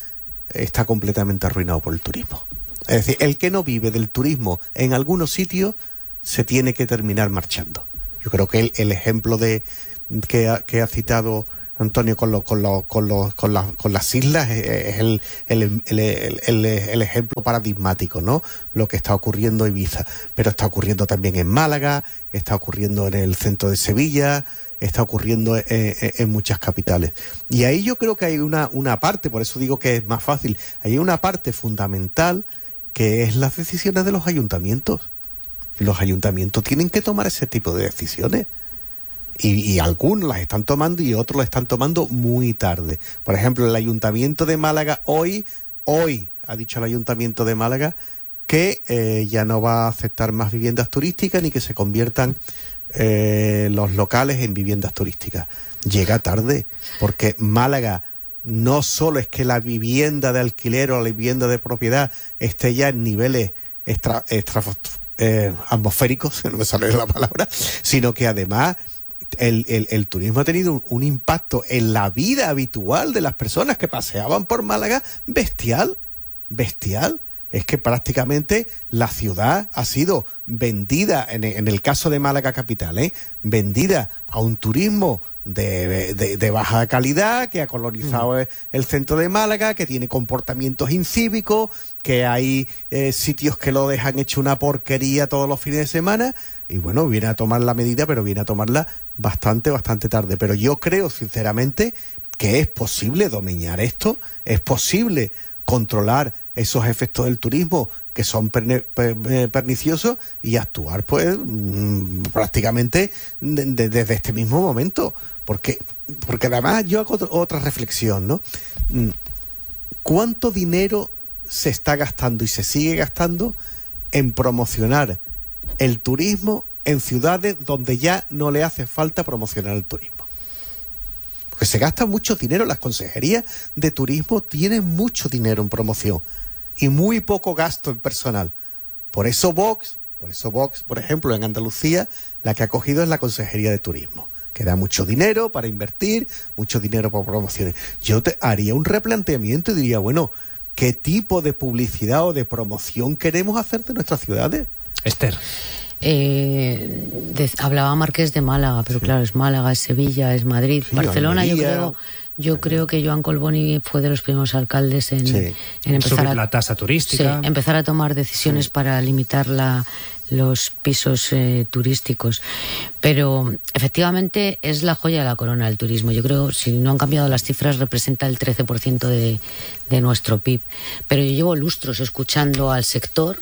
está completamente arruinado por el turismo. Es decir, el que no vive del turismo en algunos sitios se tiene que terminar marchando. Yo creo que el, el ejemplo de que ha, que ha citado Antonio con, lo, con, lo, con, lo, con, la, con las islas es el, el, el, el, el, el ejemplo paradigmático, ¿no? Lo que está ocurriendo en Ibiza, pero está ocurriendo también en Málaga, está ocurriendo en el centro de Sevilla, está ocurriendo en, en, en muchas capitales. Y ahí yo creo que hay una, una parte, por eso digo que es más fácil, hay una parte fundamental que es las decisiones de los ayuntamientos. Los ayuntamientos tienen que tomar ese tipo de decisiones. Y, y algunos las están tomando y otros las están tomando muy tarde. Por ejemplo, el Ayuntamiento de Málaga hoy, hoy ha dicho el Ayuntamiento de Málaga que eh, ya no va a aceptar más viviendas turísticas ni que se conviertan eh, los locales en viviendas turísticas. Llega tarde, porque Málaga no solo es que la vivienda de alquiler o la vivienda de propiedad esté ya en niveles extra, extra, eh, atmosféricos, no me sale la palabra, sino que además El, el, el turismo ha tenido un, un impacto en la vida habitual de las personas que paseaban por Málaga bestial, bestial. Es que prácticamente la ciudad ha sido vendida, en, en el caso de Málaga capital, ¿eh? vendida a un turismo de, de, de baja calidad, que ha colonizado mm. el centro de Málaga, que tiene comportamientos incívicos, que hay eh, sitios que lo dejan hecho una porquería todos los fines de semana, y bueno, viene a tomar la medida, pero viene a tomarla bastante, bastante tarde. Pero yo creo, sinceramente, que es posible domeñar esto, es posible controlar esos efectos del turismo que son perne, per, perniciosos y actuar pues mmm, prácticamente de, de, desde este mismo momento, porque porque además yo hago otra reflexión, ¿no? ¿Cuánto dinero se está gastando y se sigue gastando en promocionar el turismo en ciudades donde ya no le hace falta promocionar el turismo? Porque se gasta mucho dinero, las consejerías de turismo tienen mucho dinero en promoción y muy poco gasto en personal. Por eso Vox, por eso Vox, por ejemplo, en Andalucía, la que ha cogido es la Consejería de Turismo, que da mucho dinero para invertir, mucho dinero para promociones. Yo te haría un replanteamiento y diría, bueno, ¿qué tipo de publicidad o de promoción queremos hacer de nuestras ciudades? Esther. Eh, de, hablaba Marqués de Málaga, pero sí. claro, es Málaga, es Sevilla, es Madrid, sí, Barcelona. Yo creo, yo creo que Joan Colboni fue de los primeros alcaldes en, sí. en empezar subir a, la tasa turística, sí, empezar a tomar decisiones sí. para limitar la, los pisos eh, turísticos. Pero efectivamente es la joya de la corona del turismo. Yo creo, si no han cambiado las cifras, representa el trece por ciento de, de nuestro P I B. Pero yo llevo lustros escuchando al sector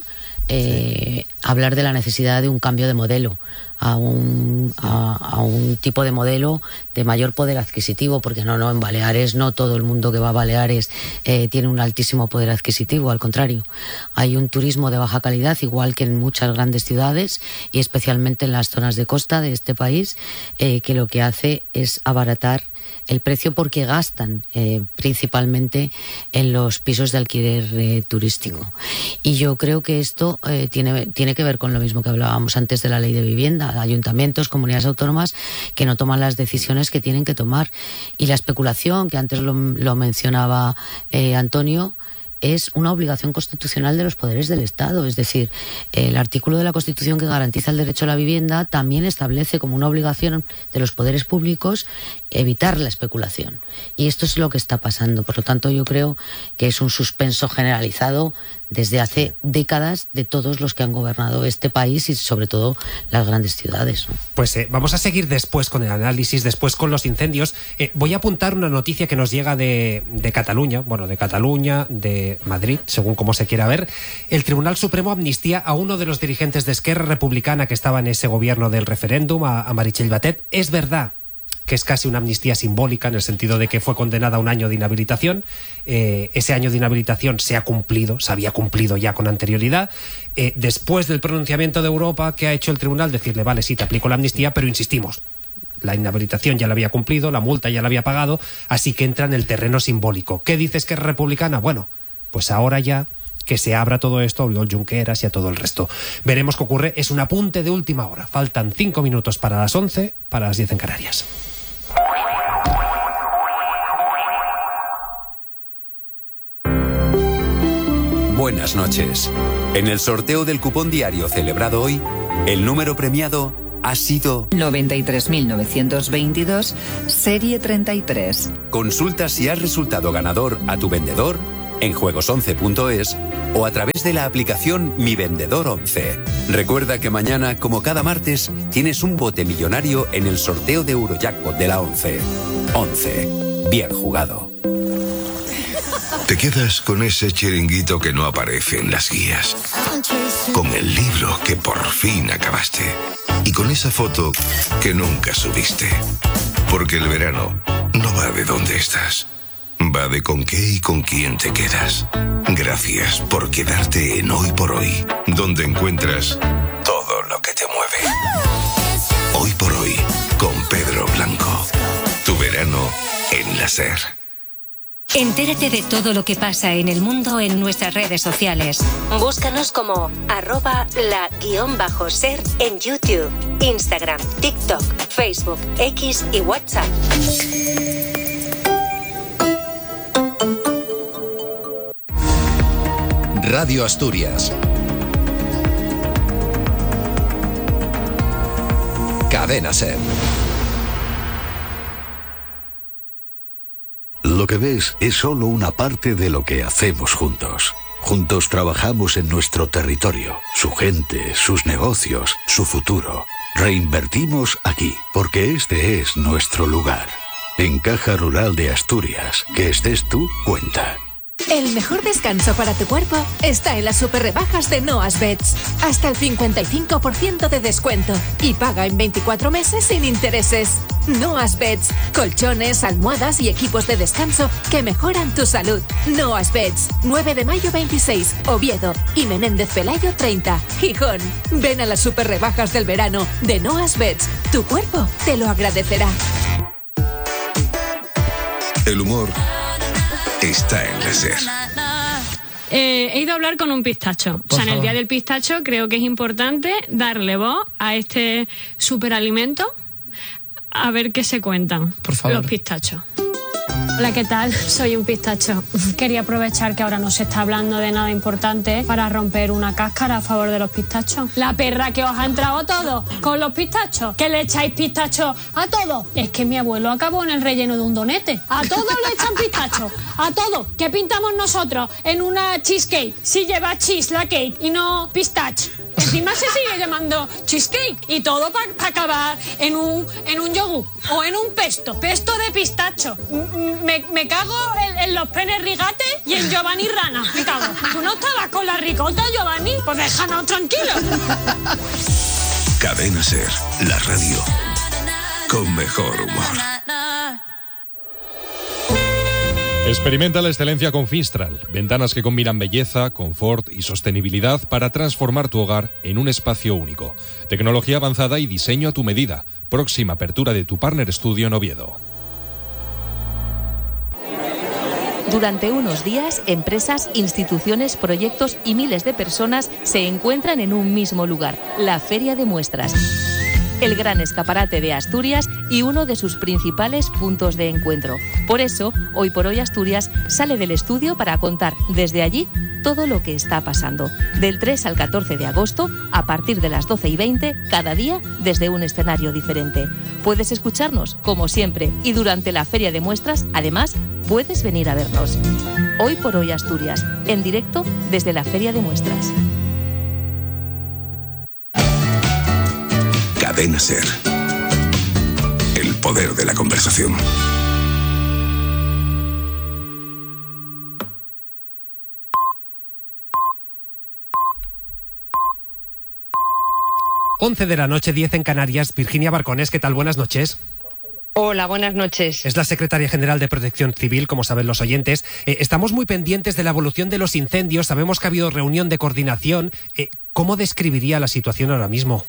Eh, sí. hablar de la necesidad de un cambio de modelo a un, a, a un tipo de modelo de mayor poder adquisitivo, porque no, no, en Baleares no todo el mundo que va a Baleares eh, tiene un altísimo poder adquisitivo, al contrario, hay un turismo de baja calidad, igual que en muchas grandes ciudades y especialmente en las zonas de costa de este país, eh, que lo que hace es abaratar el precio porque gastan eh, principalmente en los pisos de alquiler eh, turístico. Y yo creo que esto eh, tiene, tiene que ver con lo mismo que hablábamos antes de la ley de vivienda. Ayuntamientos, comunidades autónomas que no toman las decisiones que tienen que tomar. Y la especulación, que antes lo, lo mencionaba eh, Antonio, es una obligación constitucional de los poderes del Estado. Es decir, el artículo de la Constitución que garantiza el derecho a la vivienda también establece como una obligación de los poderes públicos evitar la especulación. Y esto es lo que está pasando. Por lo tanto, yo creo que es un suspenso generalizado desde hace décadas de todos los que han gobernado este país y sobre todo las grandes ciudades, ¿no? Pues eh, vamos a seguir después con el análisis, después con los incendios. Eh, voy a apuntar una noticia que nos llega de, de Cataluña, bueno, de Cataluña, de Madrid, según como se quiera ver. El Tribunal Supremo amnistía a uno de los dirigentes de Esquerra Republicana que estaba en ese gobierno del referéndum, a, a Meritxell Batet. Es verdad que es casi una amnistía simbólica en el sentido de que fue condenada a un año de inhabilitación. Eh, ese año de inhabilitación se ha cumplido, se había cumplido ya con anterioridad. Eh, después del pronunciamiento de Europa que ha hecho el tribunal, decirle, vale, sí, te aplico la amnistía, pero insistimos, la inhabilitación ya la había cumplido, la multa ya la había pagado, así que entra en el terreno simbólico. ¿Qué dices que es republicana? Bueno, pues ahora ya que se abra todo esto a Oriol Junqueras y a todo el resto. Veremos qué ocurre. Es un apunte de última hora. Faltan cinco minutos para las once, para las diez en Canarias. buenas noches. En el sorteo del cupón diario celebrado hoy, el número premiado ha sido noventa y tres mil novecientos veintidós, serie treinta y tres. Consulta si has resultado ganador a tu vendedor en juegos once punto es o a través de la aplicación Mi Vendedor once. Recuerda que mañana, como cada martes, tienes un bote millonario en el sorteo de Eurojackpot de la once. once. Bien jugado. Te quedas con ese chiringuito que no aparece en las guías, con el libro que por fin acabaste y con esa foto que nunca subiste. Porque el verano no va de dónde estás, va de con qué y con quién te quedas. Gracias por quedarte en Hoy por Hoy, donde encuentras todo lo que te mueve. Hoy por Hoy, con Pedro Blanco. Tu verano en la SER. Entérate de todo lo que pasa en el mundo en nuestras redes sociales. Búscanos como arroba la guión bajo ser en YouTube, Instagram, TikTok, Facebook, X y WhatsApp. Radio Asturias. Cadena SER. Lo que ves es solo una parte de lo que hacemos juntos. Juntos trabajamos en nuestro territorio, su gente, sus negocios, su futuro. Reinvertimos aquí, porque este es nuestro lugar. En Caja Rural de Asturias, que estés tú, cuenta. El mejor descanso para tu cuerpo está en las super rebajas de Noas Beds. Hasta el cincuenta y cinco por ciento de descuento y paga en veinticuatro meses sin intereses. Noas Beds, colchones, almohadas y equipos de descanso que mejoran tu salud. Noas Beds, nueve de mayo veintiséis, Oviedo y Menéndez Pelayo treinta, Gijón. Ven a las super rebajas del verano de Noas Beds. Tu cuerpo te lo agradecerá. El humor está en la SER. Eh, he ido a hablar con un pistacho. Por o sea, en el favor. Día del Pistacho creo que es importante darle voz a este superalimento, a ver qué se cuentan Por favor. los pistachos. Hola, ¿qué tal? Soy un pistacho. Quería aprovechar que ahora no se está hablando de nada importante para romper una cáscara a favor de los pistachos. La perra que os ha entrado todo con los pistachos, que le echáis pistachos a todo. Es que mi abuelo acabó en el relleno de un donete. A todos le echan pistachos, a todo. ¿Qué pintamos nosotros en una cheesecake? Si lleva cheese la cake y no pistache. Encima se sigue llamando cheesecake y todo para pa acabar en un, en un yogur o en un pesto, pesto de pistacho. M- Me, me cago en, en los Pérez Rigate y en Giovanni Rana. Me cago. ¿Tú no estabas con la ricota, Giovanni? Pues déjanos tranquilos. Cadena SER, la radio con mejor humor. Experimenta la excelencia con Finstral, ventanas que combinan belleza, confort y sostenibilidad para transformar tu hogar en un espacio único. Tecnología avanzada y diseño a tu medida. Próxima apertura de tu Partner Studio en Oviedo. Durante unos días, empresas, instituciones, proyectos y miles de personas se encuentran en un mismo lugar, la Feria de Muestras. El gran escaparate de Asturias y uno de sus principales puntos de encuentro. Por eso, Hoy por Hoy Asturias sale del estudio para contar desde allí todo lo que está pasando. Del tres al catorce de agosto, a partir de las doce y veinte, cada día desde un escenario diferente. Puedes escucharnos, como siempre, y durante la Feria de Muestras, además, puedes venir a vernos. Hoy por Hoy Asturias, en directo desde la Feria de Muestras. Cadena SER. El poder de la conversación. once de la noche, diez en Canarias. Virginia Barcones, ¿qué tal? Buenas noches. Hola, buenas noches. Es la secretaria general de Protección Civil, como saben los oyentes. Eh, estamos muy pendientes de la evolución de los incendios. Sabemos que ha habido reunión de coordinación. Eh, ¿Cómo describiría la situación ahora mismo?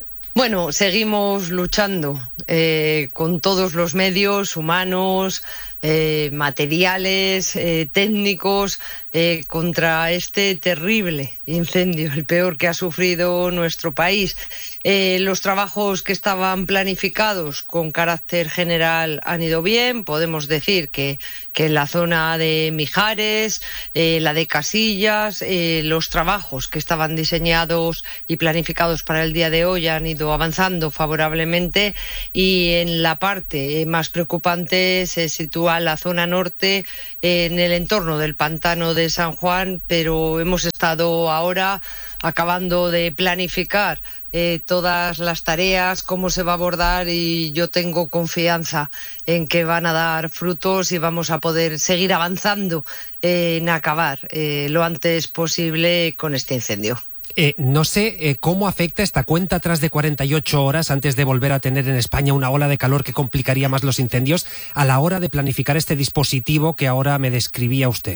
Bueno, seguimos luchando eh, con todos los medios humanos, eh, materiales, eh, técnicos, eh, contra este terrible incendio, el peor que ha sufrido nuestro país. Eh, los trabajos que estaban planificados con carácter general han ido bien. Podemos decir que, que en la zona de Mijares, eh, la de Casillas, eh, los trabajos que estaban diseñados y planificados para el día de hoy han ido avanzando favorablemente, y en la parte más preocupante se sitúa la zona norte, eh, en el entorno del pantano de San Juan, pero hemos estado ahora acabando de planificar eh, todas las tareas, cómo se va a abordar, y yo tengo confianza en que van a dar frutos y vamos a poder seguir avanzando eh, en acabar eh, lo antes posible con este incendio. Eh, no sé eh, cómo afecta esta cuenta atrás de cuarenta y ocho horas antes de volver a tener en España una ola de calor que complicaría más los incendios, a la hora de planificar este dispositivo que ahora me describía usted.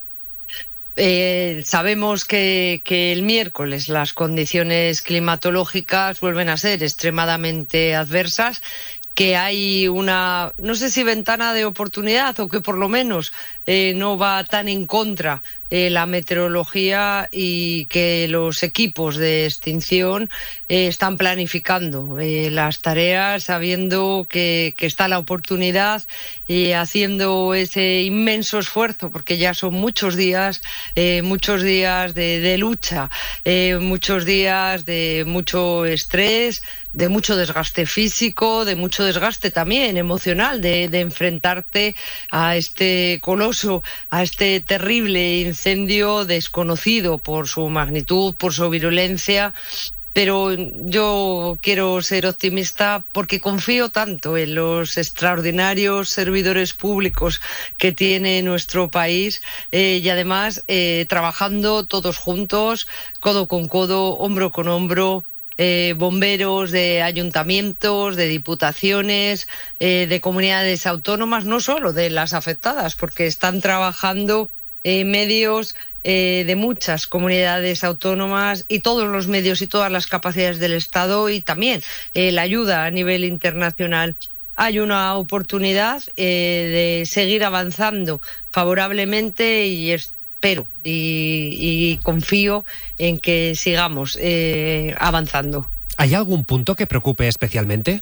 Eh, sabemos que, que el miércoles las condiciones climatológicas vuelven a ser extremadamente adversas, que hay una, no sé si ventana de oportunidad, o que por lo menos eh, no va tan en contra eh, la meteorología, y que los equipos de extinción eh, están planificando eh, las tareas sabiendo que, que está la oportunidad, y haciendo ese inmenso esfuerzo, porque ya son muchos días, eh, muchos días de, de lucha, eh, muchos días de mucho estrés, de mucho desgaste físico, de mucho desgaste también emocional, de, de enfrentarte a este coloso, a este terrible incendio desconocido por su magnitud, por su virulencia. Pero yo quiero ser optimista porque confío tanto en los extraordinarios servidores públicos que tiene nuestro país, eh, y además eh, trabajando todos juntos, codo con codo, hombro con hombro, Eh, bomberos de ayuntamientos, de diputaciones, eh, de comunidades autónomas, no solo de las afectadas, porque están trabajando eh, medios eh, de muchas comunidades autónomas, y todos los medios y todas las capacidades del Estado, y también eh, la ayuda a nivel internacional. Hay una oportunidad eh, de seguir avanzando favorablemente, y es Pero y, y confío en que sigamos eh, avanzando. ¿Hay algún punto que preocupe especialmente?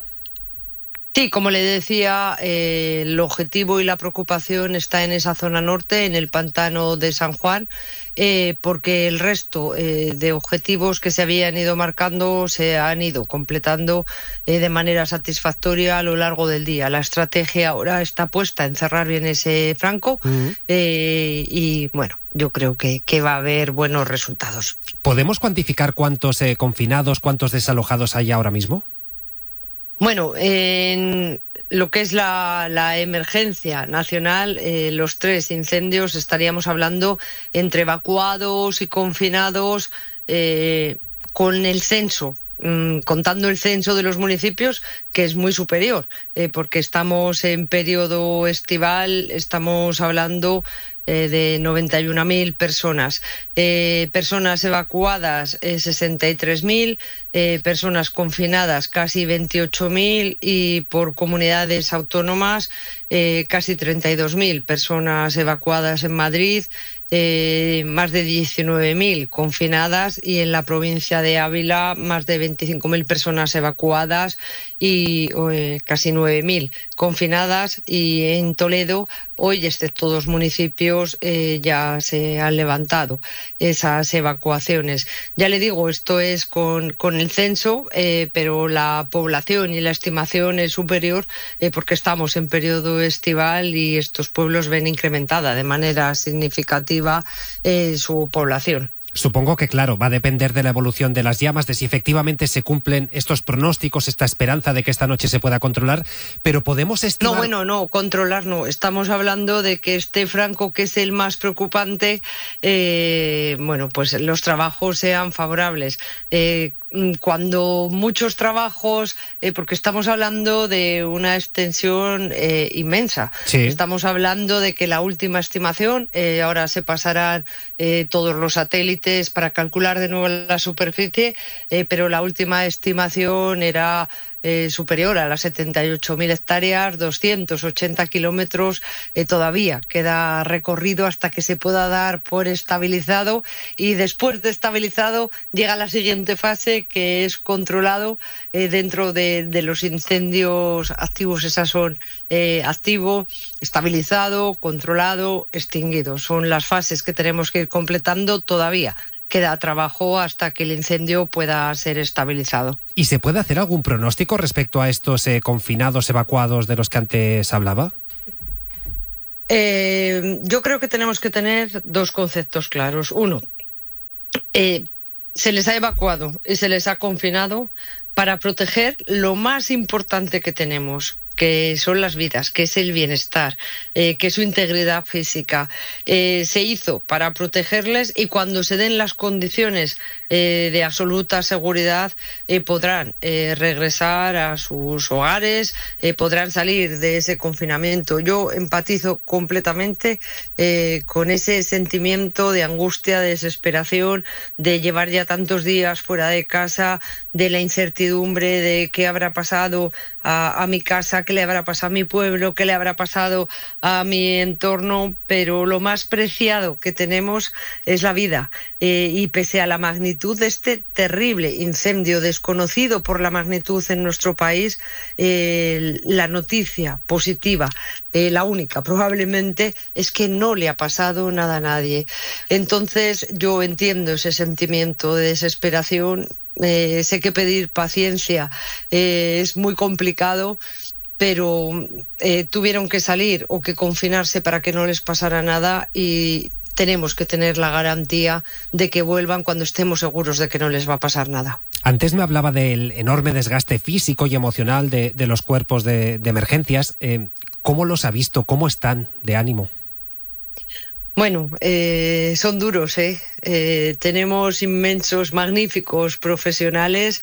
Sí, como le decía, eh, el objetivo y la preocupación está en esa zona norte, en el pantano de San Juan, eh, porque el resto eh, de objetivos que se habían ido marcando se han ido completando eh, de manera satisfactoria a lo largo del día. La estrategia ahora está puesta en cerrar bien ese franco, uh-huh. eh, y bueno, yo creo que, que va a haber buenos resultados. ¿Podemos cuantificar cuántos eh, confinados, cuántos desalojados hay ahora mismo? Bueno, en lo que es la, la emergencia nacional, eh, los tres incendios, estaríamos hablando entre evacuados y confinados, eh, con el censo, mmm, contando el censo de los municipios, que es muy superior, eh, porque estamos en periodo estival, estamos hablando eh, de noventa y una mil personas. Eh, personas evacuadas, eh, sesenta y tres mil, eh, personas confinadas, casi veintiocho mil, y por comunidades autónomas, eh, casi treinta y dos mil personas evacuadas en Madrid, eh, más de diecinueve mil confinadas, y en la provincia de Ávila más de veinticinco mil personas evacuadas y eh, casi nueve mil confinadas, y en Toledo hoy, excepto dos municipios, eh, ya se han levantado esas evacuaciones. Ya le digo, esto es con, con el censo, eh, pero la población y la estimación es superior, eh, porque estamos en periodo estival y estos pueblos ven incrementada de manera significativa eh, su población. Supongo que, claro, va a depender de la evolución de las llamas, de si efectivamente se cumplen estos pronósticos, esta esperanza de que esta noche se pueda controlar, pero podemos estimar... No, bueno, no, controlar no. Estamos hablando de que este franco, que es el más preocupante, eh, bueno, pues los trabajos sean favorables. Eh, cuando muchos trabajos, eh, porque estamos hablando de una extensión eh, inmensa, sí. Estamos hablando de que la última estimación, eh, ahora se pasarán eh, todos los satélites para calcular de nuevo la superficie, eh, pero la última estimación era eh, superior a las setenta y ocho mil hectáreas, doscientos ochenta kilómetros, eh, todavía queda recorrido hasta que se pueda dar por estabilizado, y después de estabilizado llega la siguiente fase, que es controlado eh, dentro de, de los incendios activos. Esas son eh, activo, estabilizado, controlado, extinguido. Son las fases que tenemos que ir completando. Todavía queda trabajo hasta que el incendio pueda ser estabilizado. ¿Y se puede hacer algún pronóstico respecto a estos eh, confinados, evacuados de los que antes hablaba? Eh, yo creo que tenemos que tener dos conceptos claros. Uno, eh, se les ha evacuado y se les ha confinado para proteger lo más importante que tenemos, que son las vidas, que es el bienestar, eh, que es su integridad física. Eh, se hizo para protegerles, y cuando se den las condiciones eh, de absoluta seguridad eh, podrán eh, regresar a sus hogares, eh, podrán salir de ese confinamiento. Yo empatizo completamente eh, con ese sentimiento de angustia, de desesperación, de llevar ya tantos días fuera de casa, de la incertidumbre de qué habrá pasado a, a mi casa, qué le habrá pasado a mi pueblo, qué le habrá pasado a mi entorno, pero lo más preciado que tenemos es la vida. Eh, y pese a la magnitud de este terrible incendio, desconocido por la magnitud en nuestro país, eh, la noticia positiva, eh, la única probablemente, es que no le ha pasado nada a nadie. Entonces yo entiendo ese sentimiento de desesperación. Eh, sé que pedir paciencia eh, es muy complicado, pero eh, tuvieron que salir o que confinarse para que no les pasara nada, y tenemos que tener la garantía de que vuelvan cuando estemos seguros de que no les va a pasar nada. Antes me hablaba del enorme desgaste físico y emocional de, de los cuerpos de, de emergencias. Eh, ¿Cómo los ha visto? ¿Cómo están de ánimo? Bueno, eh, son duros, ¿eh? Eh, tenemos inmensos, magníficos profesionales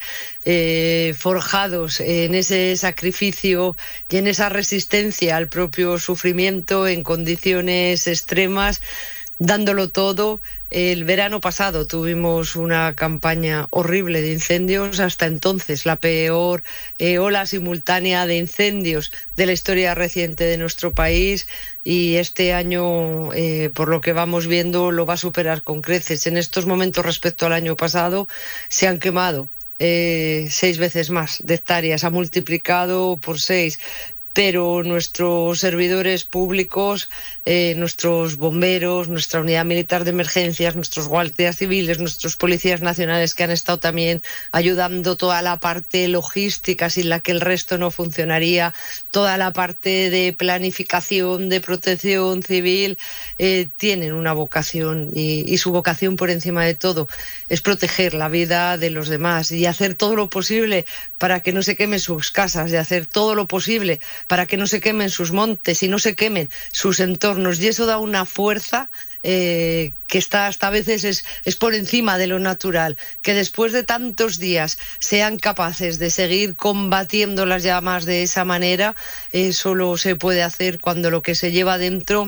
eh, forjados en ese sacrificio y en esa resistencia al propio sufrimiento en condiciones extremas, dándolo todo. El verano pasado tuvimos una campaña horrible de incendios, hasta entonces la peor eh, ola simultánea de incendios de la historia reciente de nuestro país, y este año, eh, por lo que vamos viendo, lo va a superar con creces. En estos momentos, respecto al año pasado, se han quemado eh, seis veces más de hectáreas, ha multiplicado por seis. Pero nuestros servidores públicos, eh, nuestros bomberos, nuestra unidad militar de emergencias, nuestros guardias civiles, nuestros policías nacionales, que han estado también ayudando, toda la parte logística sin la que el resto no funcionaría, toda la parte de planificación, de protección civil, eh, tienen una vocación, y, y su vocación por encima de todo es proteger la vida de los demás y hacer todo lo posible para que no se quemen sus casas, y hacer todo lo posible para que no se quemen sus montes y no se quemen sus entornos. Y eso da una fuerza eh, que está hasta a veces es, es por encima de lo natural. Que después de tantos días sean capaces de seguir combatiendo las llamas de esa manera, eh, solo se puede hacer cuando lo que se lleva dentro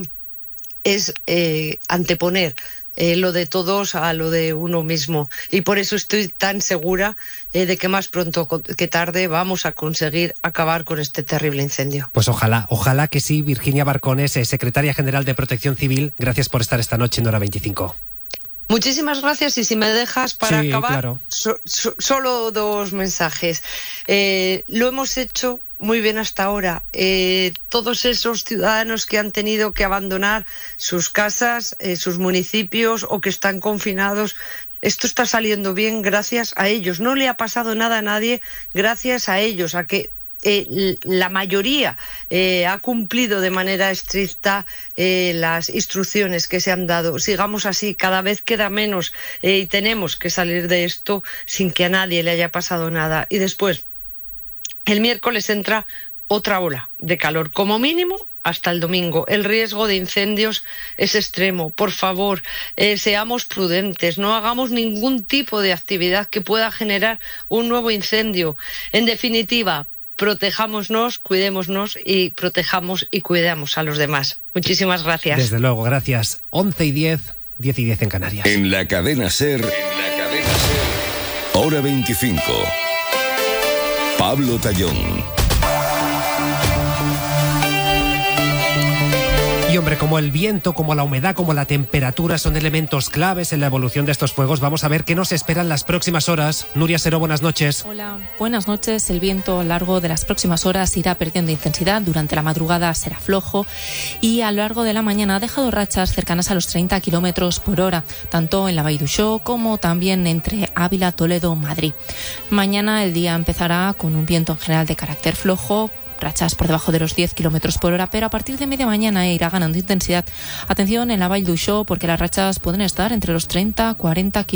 es eh, anteponer Eh, lo de todos a lo de uno mismo. Y por eso estoy tan segura eh, de que más pronto que tarde vamos a conseguir acabar con este terrible incendio. Pues ojalá, ojalá que sí. Virginia Barcones, eh, secretaria general de Protección Civil, gracias por estar esta noche en Hora veinticinco. Muchísimas gracias, y si me dejas para sí, acabar, claro. so, so, solo dos mensajes. Eh, lo hemos hecho muy bien hasta ahora. Eh, todos esos ciudadanos que han tenido que abandonar sus casas, eh, sus municipios, o que están confinados, esto está saliendo bien gracias a ellos. No le ha pasado nada a nadie gracias a ellos, a que Eh, la mayoría eh, ha cumplido de manera estricta eh, las instrucciones que se han dado. Sigamos así, cada vez queda menos eh, y tenemos que salir de esto sin que a nadie le haya pasado nada. Y después, el miércoles entra otra ola de calor, como mínimo hasta el domingo. El riesgo de incendios es extremo. Por favor, eh, seamos prudentes, no hagamos ningún tipo de actividad que pueda generar un nuevo incendio. En definitiva, protejámonos, cuidémonos y protejamos y cuidamos a los demás. Muchísimas gracias. Desde luego, gracias. once y diez, diez y diez en Canarias. En la cadena SER, en la cadena SER, Hora veinticinco. Pablo Tallón. Y hombre, como el viento, como la humedad, como la temperatura son elementos claves en la evolución de estos fuegos, vamos a ver qué nos esperan las próximas horas. Nuria Seró, buenas noches. Hola, buenas noches. El viento a lo largo de las próximas horas irá perdiendo intensidad. Durante la madrugada será flojo y a lo largo de la mañana ha dejado rachas cercanas a los treinta kilómetros por hora, tanto en la Vall d'Uixó como también entre Ávila, Toledo, Madrid. Mañana el día empezará con un viento en general de carácter flojo, rachas por debajo de los diez kilómetros por hora, pero a partir de media mañana irá ganando intensidad. Atención en la Vall d'Uixó, porque las rachas pueden estar entre los treinta a cuarenta kilómetros